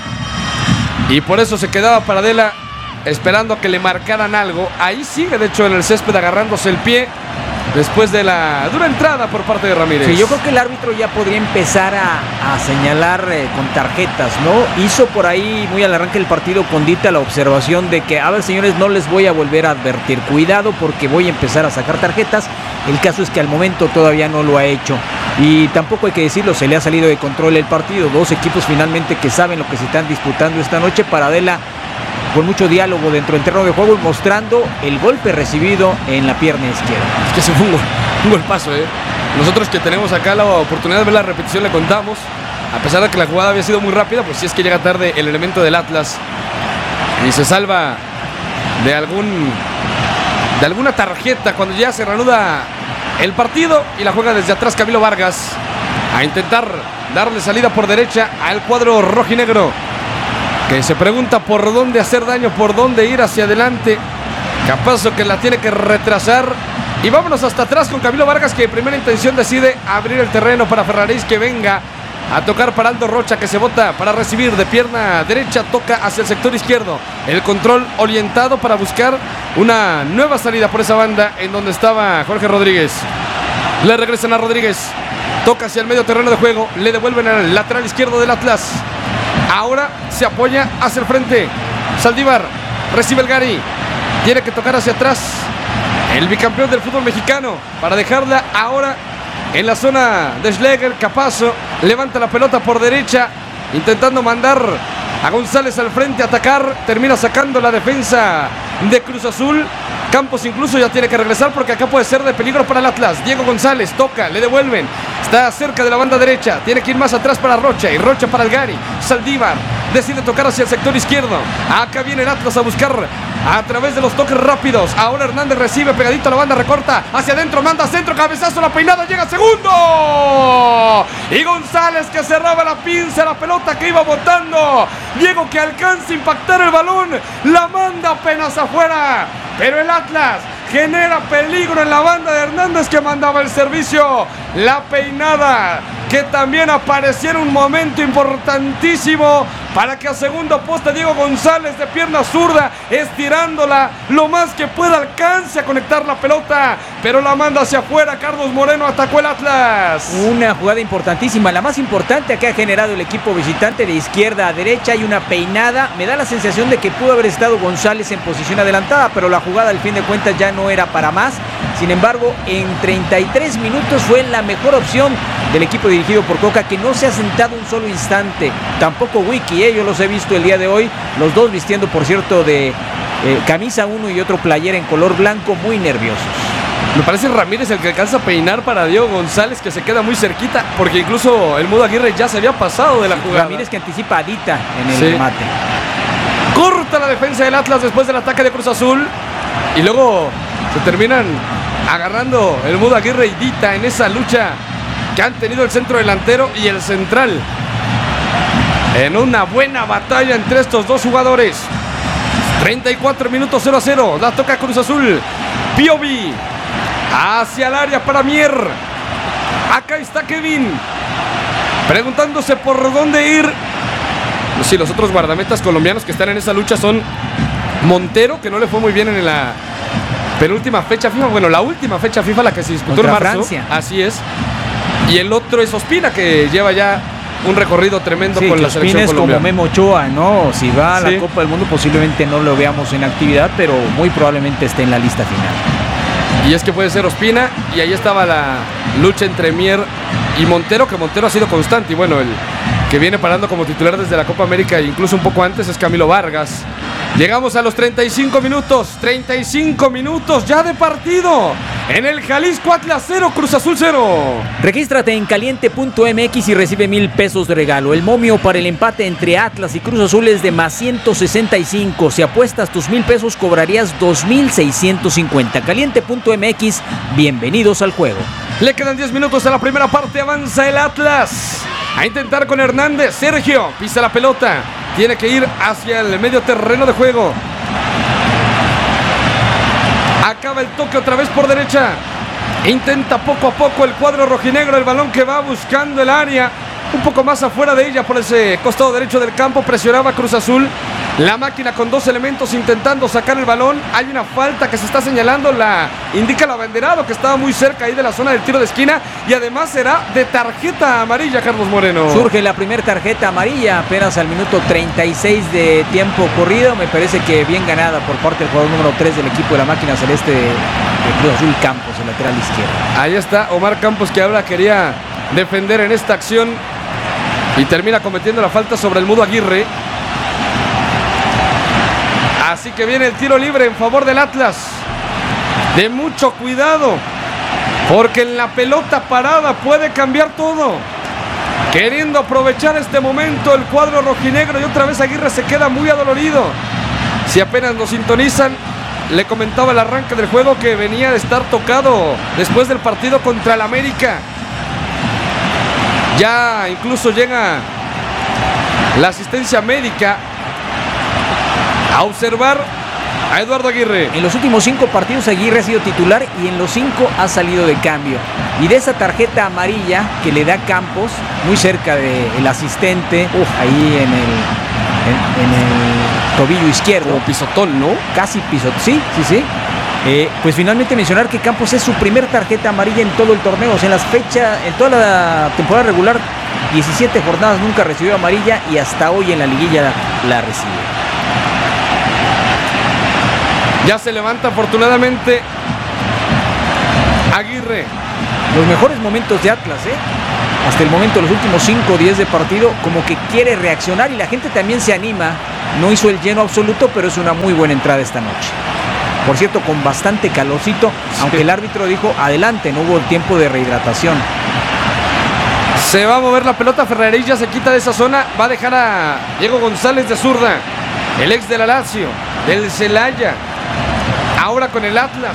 y por eso se quedaba Paradela esperando a que le marcaran algo. Ahí sigue de hecho en el césped agarrándose el pie después de la dura entrada por parte de Ramírez. Sí, yo creo que el árbitro ya podría empezar a señalar con tarjetas, ¿no? Hizo por ahí muy al arranque del partido con Dita la observación de que, a ver señores, no les voy a volver a advertir, cuidado porque voy a empezar a sacar tarjetas. El caso es que al momento todavía no lo ha hecho y tampoco hay que decirlo, se le ha salido de control el partido. Dos equipos finalmente que saben lo que se están disputando esta noche. Paradela con mucho diálogo dentro del terreno de juego y mostrando el golpe recibido en la pierna izquierda. Es que se fue un golpazo, ¿eh? Nosotros que tenemos acá la oportunidad de ver la repetición le contamos, a pesar de que la jugada había sido muy rápida, pues sí es que llega tarde el elemento del Atlas y se salva de alguna tarjeta cuando ya se reanuda el partido y la juega desde atrás Camilo Vargas a intentar darle salida por derecha al cuadro rojinegro, que se pregunta por dónde hacer daño, por dónde ir hacia adelante. Capaz que la tiene que retrasar. Y vámonos hasta atrás con Camilo Vargas, que en primera intención decide abrir el terreno para Ferraréis, que venga a tocar para Aldo Rocha, que se bota para recibir de pierna derecha, toca hacia el sector izquierdo. El control orientado para buscar una nueva salida por esa banda en donde estaba Jorge Rodríguez. Le regresan a Rodríguez. Toca hacia el medio terreno de juego. Le devuelven al lateral izquierdo del Atlas. Ahora se apoya hacia el frente. Saldívar recibe el Gary. Tiene que tocar hacia atrás el bicampeón del fútbol mexicano para dejarla ahora en la zona de Schlegel. Capazo levanta la pelota por derecha, intentando mandar a González al frente a atacar. Termina sacando la defensa de Cruz Azul. Campos incluso ya tiene que regresar porque acá puede ser de peligro para el Atlas. Diego González toca, le devuelven. Está cerca de la banda derecha. Tiene que ir más atrás para Rocha y Rocha para el Gary. Saldívar decide tocar hacia el sector izquierdo. Acá viene el Atlas a buscar a través de los toques rápidos. Ahora Hernández recibe pegadito a la banda, recorta hacia adentro, manda centro, cabezazo, la peinada, llega segundo. Y González que cerraba la pinza, la pelota que iba botando. Diego que alcanza a impactar el balón, la manda apenas afuera. Pero el Atlas genera peligro en la banda de Hernández que mandaba el servicio. La peinada que también apareció en un momento importantísimo para que a segundo poste Diego González de pierna zurda, estirándola lo más que pueda, alcance a conectar la pelota, pero la manda hacia afuera. Carlos Moreno atacó el Atlas. Una jugada importantísima, la más importante que ha generado el equipo visitante, de izquierda a derecha. Hay una peinada, me da la sensación de que pudo haber estado González en posición adelantada, pero la jugada al fin de cuentas ya no era para más. Sin embargo, en 33 minutos fue la mejor opción del equipo dirigido por Coca, que no se ha sentado un solo instante. Tampoco Wiki, yo los he visto el día de hoy, los dos vistiendo, por cierto, de camisa uno y otro playera en color blanco, muy nerviosos. Me parece Ramírez el que alcanza a peinar para Diego González, que se queda muy cerquita, porque incluso el Mudo Aguirre ya se había pasado de la jugada. Ramírez que anticipa a Dita en el remate. Corta la defensa del Atlas después del ataque de Cruz Azul, y luego se terminan agarrando el Mudo Aguirre y Dita en esa lucha que han tenido el centro delantero y el central, en una buena batalla entre estos dos jugadores. 34 minutos, 0-0. La toca Cruz Azul. Piovi hacia el área para Mier. Acá está Kevin preguntándose por dónde ir. Sí, los otros guardametas colombianos que están en esa lucha son Montero, que no le fue muy bien en la penúltima fecha FIFA. Bueno, la última fecha FIFA, la que se disputó en marzo. Francia. Así es. Y el otro es Ospina, que lleva ya un recorrido tremendo con la selección colombiana. Como Memo Ochoa, ¿no? Si va a la Copa del Mundo posiblemente no lo veamos en actividad, pero muy probablemente esté en la lista final. Y es que puede ser Ospina, y ahí estaba la lucha entre Mier y Montero, que Montero ha sido constante, y bueno, el que viene parando como titular desde la Copa América e incluso un poco antes es Camilo Vargas. Llegamos a los 35 minutos ya de partido. En el Jalisco, Atlas 0, Cruz Azul 0. Regístrate en caliente.mx y recibe 1,000 pesos de regalo. El momio para el empate entre Atlas y Cruz Azul es de más 165. Si apuestas tus 1,000 pesos, cobrarías 2,650. Caliente.mx, bienvenidos al juego. Le quedan 10 minutos a la primera parte. Avanza el Atlas a intentar con Hernández. Sergio pisa la pelota. Tiene que ir hacia el medio terreno de juego. Acaba el toque otra vez por derecha. Intenta poco a poco el cuadro rojinegro. El balón que va buscando el área, un poco más afuera de ella por ese costado derecho del campo. Presionaba Cruz Azul. La máquina con dos elementos intentando sacar el balón. Hay una falta que se está señalando. La indica el abanderado, que estaba muy cerca ahí de la zona del tiro de esquina. Y además será de tarjeta amarilla, Carlos Moreno. Surge la primera tarjeta amarilla apenas al minuto 36 de tiempo corrido. Me parece que bien ganada por parte del jugador número 3 del equipo de la máquina celeste de Cruz Azul, Campos, el lateral izquierdo. Ahí está Omar Campos, que ahora quería defender en esta acción y termina cometiendo la falta sobre el Mudo Aguirre. Así que viene el tiro libre en favor del Atlas. De mucho cuidado, porque en la pelota parada puede cambiar todo. Queriendo aprovechar este momento el cuadro rojinegro, y otra vez Aguirre se queda muy adolorido. Si apenas nos sintonizan, le comentaba el arranque del juego que venía de estar tocado después del partido contra el América. Ya incluso llega la asistencia médica a observar a Eduardo Aguirre. En los últimos 5 partidos Aguirre ha sido titular y en los 5 ha salido de cambio. Y de esa tarjeta amarilla que le da Campos, muy cerca del asistente, ahí en el tobillo izquierdo. Como pisotón, ¿no? Casi pisotón, sí. Pues finalmente mencionar que Campos es su primer tarjeta amarilla en todo el torneo. O sea, en toda la temporada regular, 17 jornadas nunca recibió amarilla y hasta hoy en la liguilla la recibe. Ya se levanta afortunadamente Aguirre. Los mejores momentos de Atlas, hasta el momento, los últimos 5 o 10 de partido, como que quiere reaccionar y la gente también se anima. No hizo el lleno absoluto, pero es una muy buena entrada esta noche. Por cierto, con bastante calorcito, aunque el árbitro dijo adelante, no hubo tiempo de rehidratación. Se va a mover la pelota, Ferraréis ya se quita de esa zona, va a dejar a Diego González de zurda, el ex de la Lazio, del Celaya, ahora con el Atlas.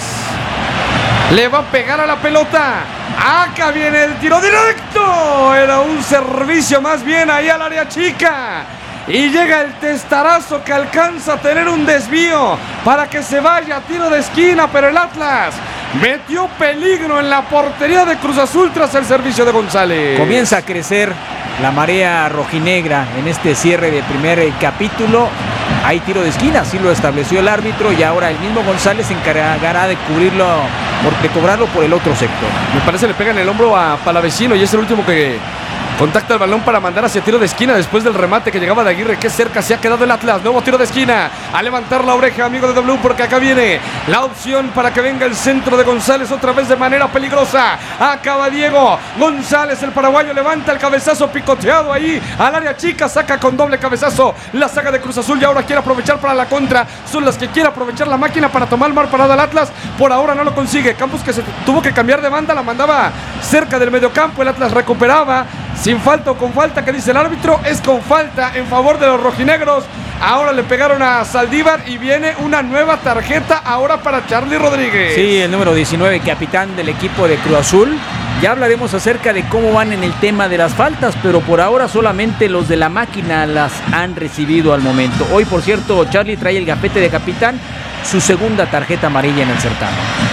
Le va a pegar a la pelota. Acá viene el tiro directo. Era un servicio más bien ahí al área chica. Y llega el testarazo que alcanza a tener un desvío para que se vaya a tiro de esquina. Pero el Atlas metió peligro en la portería de Cruz Azul tras el servicio de González. Comienza a crecer la marea rojinegra en este cierre de primer capítulo. Hay tiro de esquina, así lo estableció el árbitro, y ahora el mismo González se encargará de cubrirlo, de cobrarlo por el otro sector. Me parece le pega en el hombro a Palavecino y es el último que contacta el balón para mandar hacia tiro de esquina después del remate que llegaba de Aguirre. Qué cerca se ha quedado el Atlas. Nuevo tiro de esquina. A levantar la oreja, amigo de W, porque acá viene la opción para que venga el centro de González otra vez de manera peligrosa. Acaba Diego González, el paraguayo, levanta el cabezazo picoteado ahí al área chica. Saca con doble cabezazo la saga de Cruz Azul y ahora quiere aprovechar para la contra. Son las que quiere aprovechar la máquina para tomar mal parado al Atlas. Por ahora no lo consigue. Campos, que se tuvo que cambiar de banda, la mandaba cerca del mediocampo. El Atlas recuperaba. Sin falta o con falta, que dice el árbitro, es con falta en favor de los rojinegros. Ahora le pegaron a Saldívar y viene una nueva tarjeta ahora para Charly Rodríguez. Sí, el número 19, capitán del equipo de Cruz Azul. Ya hablaremos acerca de cómo van en el tema de las faltas, pero por ahora solamente los de la máquina las han recibido al momento. Hoy, por cierto, Charly trae el gafete de capitán, su segunda tarjeta amarilla en el certamen.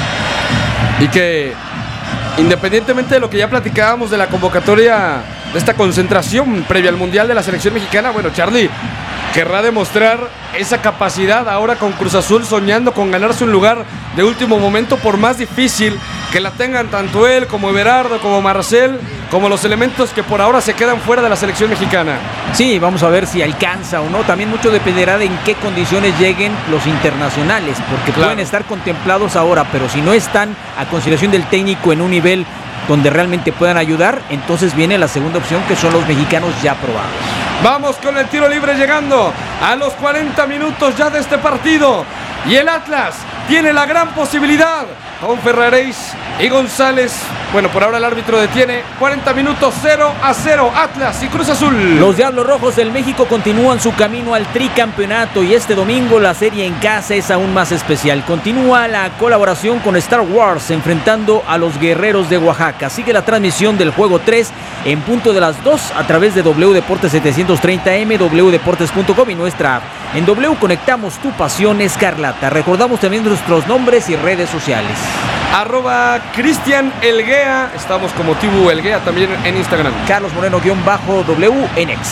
Y que, independientemente de lo que ya platicábamos de la convocatoria de esta concentración previa al Mundial de la selección mexicana, bueno, Charly querrá demostrar esa capacidad ahora con Cruz Azul, soñando con ganarse un lugar de último momento, por más difícil que la tengan tanto él como Everardo, como Marcel, como los elementos que por ahora se quedan fuera de la selección mexicana. Sí, vamos a ver si alcanza o no. También mucho dependerá de en qué condiciones lleguen los internacionales, porque pueden estar contemplados ahora, pero si no están a consideración del técnico en un nivel donde realmente puedan ayudar, entonces viene la segunda opción, que son los mexicanos ya probados. Vamos con el tiro libre llegando a los 40 minutos ya de este partido. Y el Atlas tiene la gran posibilidad con Ferraréis y González. Bueno, por ahora el árbitro detiene. 40 minutos, 0-0, Atlas y Cruz Azul. Los Diablos Rojos del México continúan su camino al tricampeonato y este domingo la serie en casa es aún más especial. Continúa la colaboración con Star Wars enfrentando a los Guerreros de Oaxaca. Sigue la transmisión del juego 3 en punto de las 2 a través de W Deportes 730M, wdeportes.com y nuestra app. En W conectamos tu pasión escarlata. Recordamos también nuestros nombres y redes sociales. @Cristian Elguea. Estamos como Tibu Elguea también en Instagram. Carlos Moreno_W en X.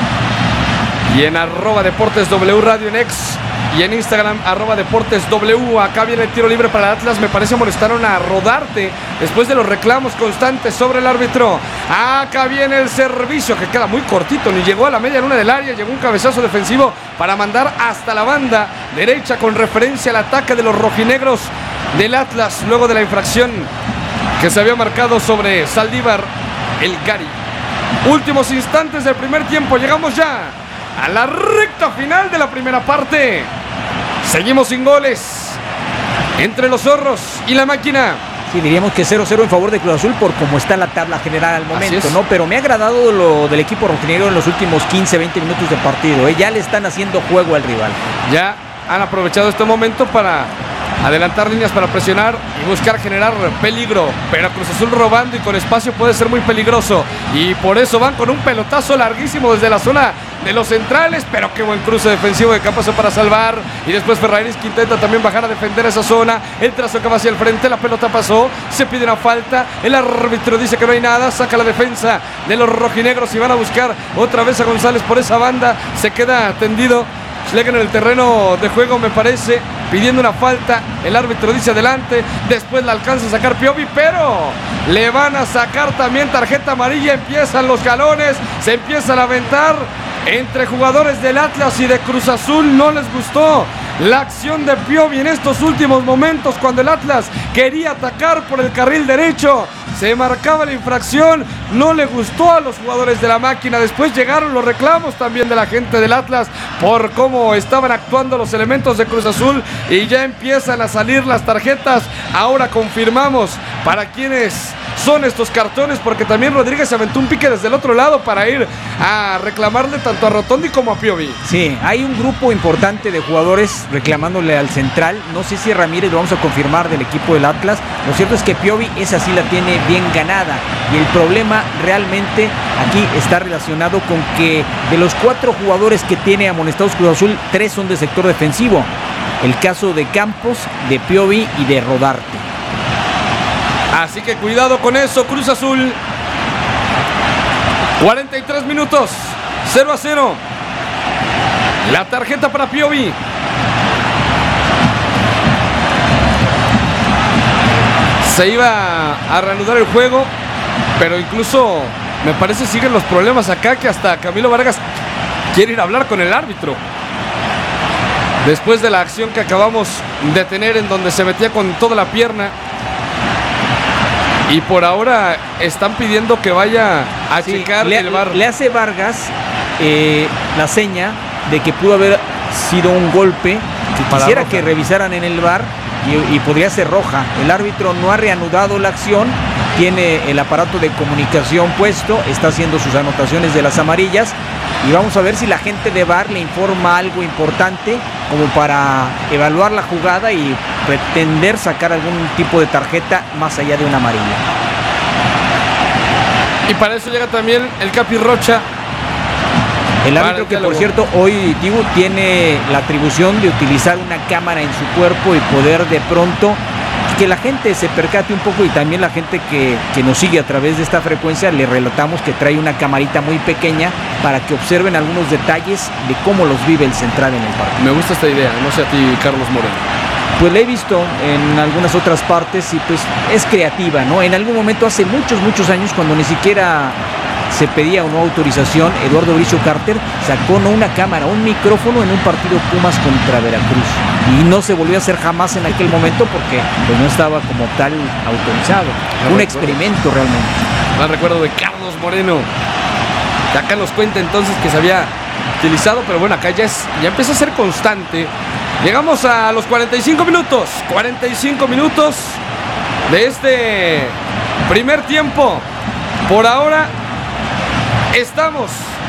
Y en @Deportes W Radio en X. Y en Instagram, @Deportes W. Acá viene el tiro libre para el Atlas. Me parece molestaron a Rodarte después de los reclamos constantes sobre el árbitro. Acá viene el servicio que queda muy cortito. Ni llegó a la media luna del área. Llegó un cabezazo defensivo para mandar hasta la banda derecha con referencia al ataque de los rojinegros del Atlas. Luego de la infracción que se había marcado sobre Saldívar el Gary. Últimos instantes del primer tiempo. Llegamos ya a la recta final de la primera parte. Seguimos sin goles entre los zorros y la máquina. Sí, diríamos que 0-0 en favor de Cruz Azul por cómo está la tabla general al momento, ¿no? Pero me ha agradado lo del equipo rojinegro en los últimos 15-20 minutos de partido, ¿eh? Ya le están haciendo juego al rival. Ya han aprovechado este momento para adelantar líneas, para presionar y buscar generar peligro, pero Cruz Azul robando y con espacio puede ser muy peligroso, y por eso van con un pelotazo larguísimo desde la zona de los centrales, pero qué buen cruce defensivo de Campos para salvar, y después Ferraréis que intenta también bajar a defender esa zona. El trazo que va hacia el frente, la pelota pasó, se pide una falta, el árbitro dice que no hay nada, saca la defensa de los rojinegros y van a buscar otra vez a González por esa banda, se queda tendido Schleger en el terreno de juego, me parece, pidiendo una falta. El árbitro dice adelante, después la alcanza a sacar Piovi, pero le van a sacar también tarjeta amarilla. Empiezan los galones, se empiezan a aventar entre jugadores del Atlas y de Cruz Azul. No les gustó la acción de Piovi en estos últimos momentos, cuando el Atlas quería atacar por el carril derecho. Se marcaba la infracción, no le gustó a los jugadores de la Máquina. Después llegaron los reclamos también de la gente del Atlas por cómo estaban actuando los elementos de Cruz Azul, y ya empiezan a salir las tarjetas. Ahora confirmamos para quiénes son estos cartones, porque también Rodríguez se aventó un pique desde el otro lado para ir a reclamarle tanto a Rotondi como a Piovi. Sí, hay un grupo importante de jugadores reclamándole al central. No sé si Ramírez, lo vamos a confirmar, del equipo del Atlas. Lo cierto es que Piovi esa sí la tiene bien ganada, y el problema realmente aquí está relacionado con que de los 4 jugadores que tiene amonestados Cruz Azul, 3 son de sector defensivo. El caso de Campos, de Piovi y de Rodarte. Así que cuidado con eso, Cruz Azul. 43 minutos, 0-0. La tarjeta para Piovi. Se iba a reanudar el juego, pero incluso me parece siguen los problemas acá, que hasta Camilo Vargas quiere ir a hablar con el árbitro. Después de la acción que acabamos de tener, en donde se metía con toda la pierna. Y por ahora están pidiendo que vaya a checar el VAR. Le hace Vargas la seña de que pudo haber sido un golpe, que quisiera que revisaran en el VAR, y podría ser roja. El árbitro no ha reanudado la acción, tiene el aparato de comunicación puesto, está haciendo sus anotaciones de las amarillas, y vamos a ver si la gente de VAR le informa algo importante como para evaluar la jugada y pretender sacar algún tipo de tarjeta más allá de una amarilla. Y para eso llega también el Capi Rocha. El árbitro, que por cierto hoy Tibu tiene la atribución de utilizar una cámara en su cuerpo y poder de pronto que la gente se percate un poco, y también la gente que nos sigue a través de esta frecuencia, le relatamos que trae una camarita muy pequeña para que observen algunos detalles de cómo los vive el central en el partido. Me gusta esta idea, no sé a ti, Carlos Moreno. Pues la he visto en algunas otras partes y pues es creativa, ¿no? En algún momento hace muchos años, cuando ni siquiera se pedía una autorización, Eduardo Bricio Carter sacó no una cámara, un micrófono en un partido Pumas contra Veracruz, y no se volvió a hacer jamás en aquel momento porque pues no estaba como tal autorizado. Un experimento realmente. Más recuerdo de Carlos Moreno, que acá nos cuenta entonces que se había utilizado, pero bueno, acá ya empieza a ser constante. Llegamos a los 45 minutos de este primer tiempo. Por ahora estamos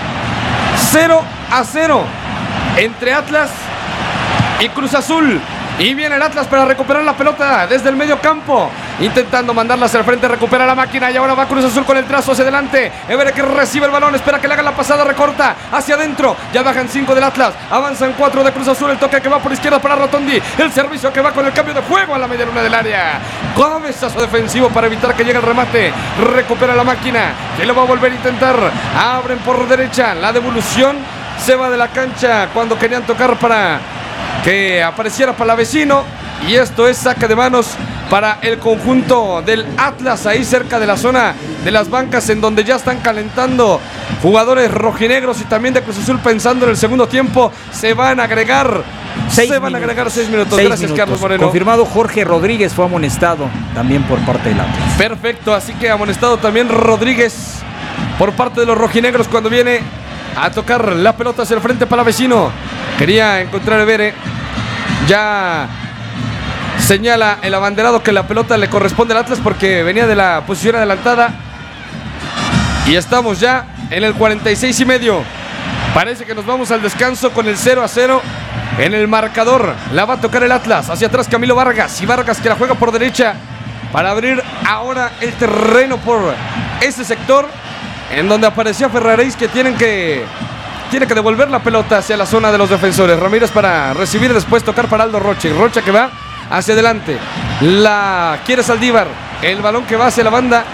0-0 entre Atlas y Cruz Azul. Y viene el Atlas para recuperar la pelota desde el medio campo, intentando mandarla hacia el frente, recupera la Máquina, y ahora va Cruz Azul con el trazo hacia adelante. Evere, que recibe el balón, espera que le haga la pasada, recorta hacia adentro, ya bajan 5 del Atlas, avanzan 4 de Cruz Azul, el toque que va por izquierda para Rotondi, el servicio que va con el cambio de juego a la media luna del área, cabezazo defensivo para evitar que llegue el remate, recupera la Máquina, que lo va a volver a intentar, abren por derecha, la devolución se va de la cancha cuando querían tocar para que apareciera Palavecino, y esto es saque de manos para el conjunto del Atlas, ahí cerca de la zona de las bancas, en donde ya están calentando jugadores rojinegros y también de Cruz Azul, pensando en el segundo tiempo. Se van a agregar 6 minutos. Gracias, Carlos Moreno. Confirmado, Jorge Rodríguez fue amonestado también por parte del Atlas. Perfecto, así que amonestado también Rodríguez por parte de los rojinegros cuando viene a tocar la pelota hacia el frente Palavecino. Quería encontrar a Evere. Ya señala el abanderado que la pelota le corresponde al Atlas porque venía de la posición adelantada. Y estamos ya en el 46 y medio. Parece que nos vamos al descanso con el 0-0 en el marcador. La va a tocar el Atlas. Hacia atrás Camilo Vargas. Y Vargas, que la juega por derecha para abrir ahora el terreno por ese sector en donde aparecía Ferraréis, que tiene que devolver la pelota hacia la zona de los defensores. Ramírez para recibir, después tocar para Aldo Rocha. Rocha que va hacia adelante. La quiere Saldívar. El balón que va hacia la banda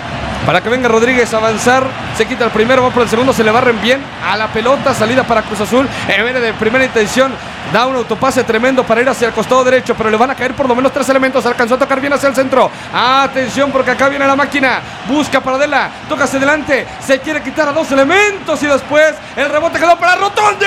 para que venga Rodríguez a avanzar. Se quita el primero, va por el segundo, se le barren bien a la pelota. Salida para Cruz Azul. Viene de primera intención. Da un autopase tremendo para ir hacia el costado derecho, pero le van a caer por lo menos 3 elementos. Alcanzó a tocar bien hacia el centro. Atención, porque acá viene la máquina. Busca para Adela. Toca hacia adelante. Se quiere quitar a 2 elementos y después el rebote quedó para Rotondi.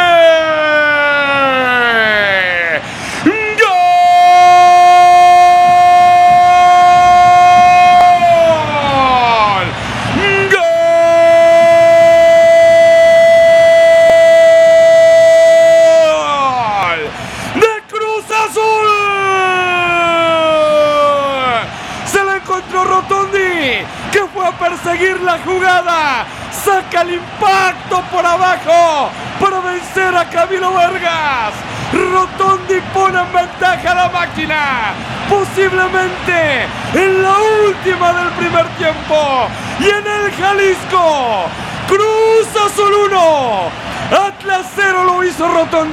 Que fue a perseguir la jugada, saca el impacto por abajo para vencer a Camilo Vargas. Rotondi pone en ventaja a la máquina, posiblemente en la última del primer tiempo. Y en el Jalisco, Cruz Azul 1, Atlas 0 lo hizo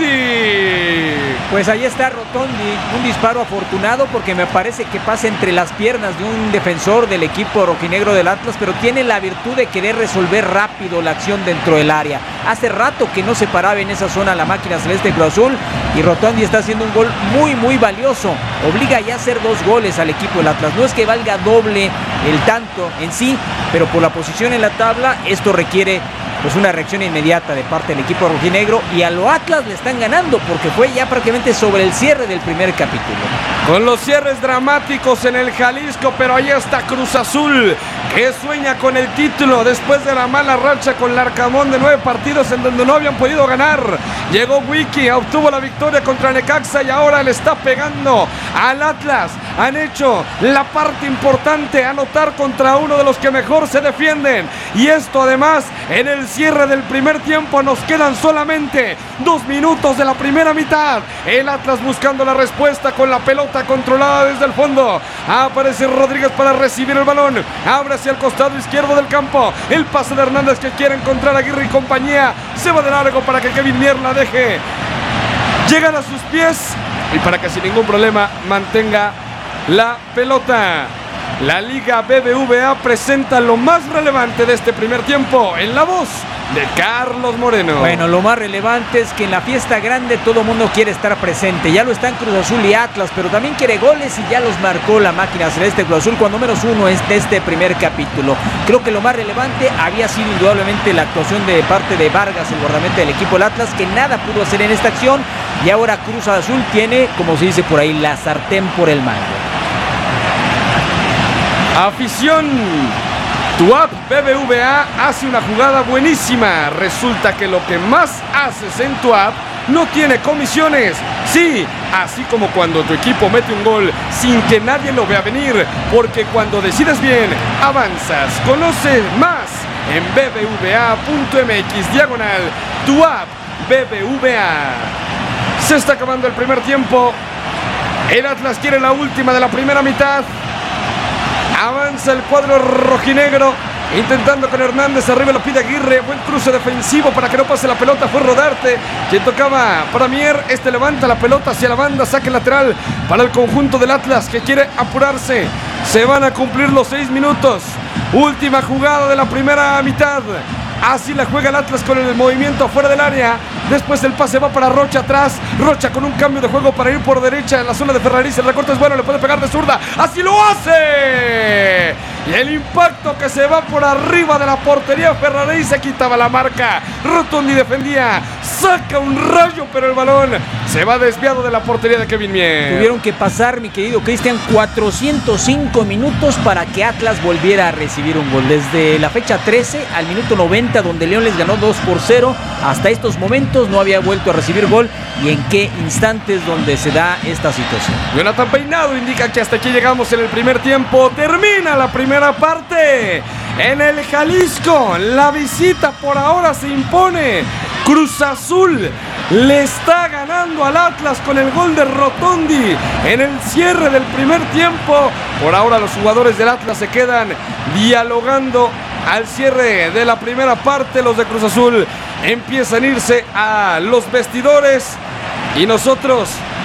Rotondi. Pues ahí está Rotondi, un disparo afortunado porque me parece que pasa entre las piernas de un defensor del equipo rojinegro del Atlas, pero tiene la virtud de querer resolver rápido la acción dentro del área. Hace rato que no se paraba en esa zona la máquina celeste Cruz Azul y Rotondi está haciendo un gol muy valioso. Obliga ya a hacer 2 goles al equipo del Atlas. No es que valga doble el tanto en sí, pero por la posición en la tabla esto requiere pues una reacción inmediata de parte del equipo rojinegro, y a lo Atlas le están ganando porque fue ya prácticamente sobre el cierre del primer capítulo. Con los cierres dramáticos en el Jalisco, pero ahí está Cruz Azul, que sueña con el título después de la mala racha con Larcamón de 9 partidos en donde no habían podido ganar. Llegó Wiki, obtuvo la victoria contra Necaxa y ahora le está pegando al Atlas. Han hecho la parte importante, anotar contra uno de los que mejor se defienden. Y esto además en el cierre del primer tiempo. Nos quedan solamente 2 minutos de la primera mitad. El Atlas buscando la respuesta con la pelota controlada desde el fondo. Aparece Rodríguez para recibir el balón. Abre hacia el costado izquierdo del campo. El pase de Hernández que quiere encontrar a Aguirre y compañía. Se va de largo para que Kevin Mier la deje llegar a sus pies y para que sin ningún problema mantenga la pelota. La Liga BBVA presenta lo más relevante de este primer tiempo en la voz de Carlos Moreno. Bueno, lo más relevante es que en la fiesta grande todo el mundo quiere estar presente. Ya lo están Cruz Azul y Atlas, pero también quiere goles y ya los marcó la máquina celeste Cruz Azul, cuando menos uno es de este primer capítulo. Creo que lo más relevante había sido indudablemente la actuación de parte de Vargas, el guardameta del equipo del Atlas, que nada pudo hacer en esta acción, y ahora Cruz Azul tiene, como se dice por ahí, la sartén por el mango. Afición, tu app BBVA hace una jugada buenísima. Resulta que lo que más haces en tu app no tiene comisiones. Sí, así como cuando tu equipo mete un gol sin que nadie lo vea venir, porque cuando decides bien, avanzas. Conoce más en bbva.mx/tu app BBVA. Se está acabando el primer tiempo. El Atlas quiere la última de la primera mitad. Avanza el cuadro rojinegro, intentando con Hernández, arriba lo pide Aguirre, buen cruce defensivo para que no pase la pelota, fue Rodarte, quien tocaba para Mier, levanta la pelota hacia la banda, saque lateral para el conjunto del Atlas que quiere apurarse. Se van a cumplir los 6 minutos, última jugada de la primera mitad. Así la juega el Atlas con el movimiento afuera del área. Después el pase va para Rocha atrás. Rocha con un cambio de juego para ir por derecha en la zona de Ferraris. El recorte es bueno, le puede pegar de zurda. ¡Así lo hace! Y el impacto que se va por arriba de la portería. Ferraris se quitaba la marca. Rotondi defendía. Saca un rayo, pero el balón se va desviado de la portería de Kevin Mier. Tuvieron que pasar, mi querido Cristian, 405 minutos para que Atlas volviera a recibir un gol. Desde la fecha 13 al minuto 90, donde León les ganó 2-0, hasta estos momentos no había vuelto a recibir gol. ¿Y en qué instantes donde se da esta situación? Jonathan Peinado indica que hasta aquí llegamos en el primer tiempo. Termina la primera parte. En el Jalisco, la visita por ahora se impone. Cruz Azul le está ganando al Atlas con el gol de Rotondi en el cierre del primer tiempo. Por ahora los jugadores del Atlas se quedan dialogando al cierre de la primera parte. Los de Cruz Azul empiezan a irse a los vestidores y nosotros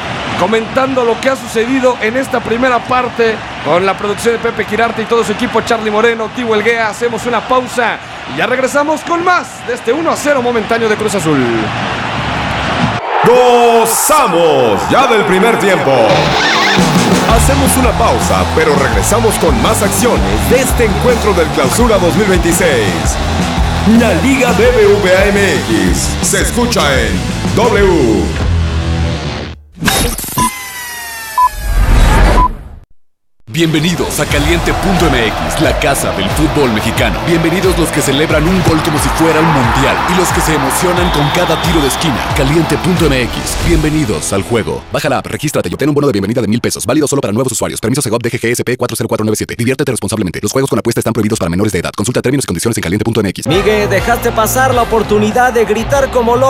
comentando lo que ha sucedido en esta primera parte con la producción de Pepe Quirarte y todo su equipo, Charlie Moreno, Tibo Elguea. Hacemos una pausa y ya regresamos con más de este 1-0 momentáneo de Cruz Azul. ¡Gozamos! Ya del primer tiempo. Hacemos una pausa, pero regresamos con más acciones de este encuentro del Clausura 2026. La Liga BBVA MX se escucha en W. Bienvenidos a Caliente.mx, la casa del fútbol mexicano. Bienvenidos los que celebran un gol como si fuera un mundial y los que se emocionan con cada tiro de esquina. Caliente.mx, bienvenidos al juego. Baja la app, regístrate y obtén un bono de bienvenida de $1,000. Válido solo para nuevos usuarios. Permiso Segov DGGSP 40497. Diviértete responsablemente. Los juegos con apuesta están prohibidos para menores de edad. Consulta términos y condiciones en Caliente.mx. Miguel, dejaste pasar la oportunidad de gritar como loco.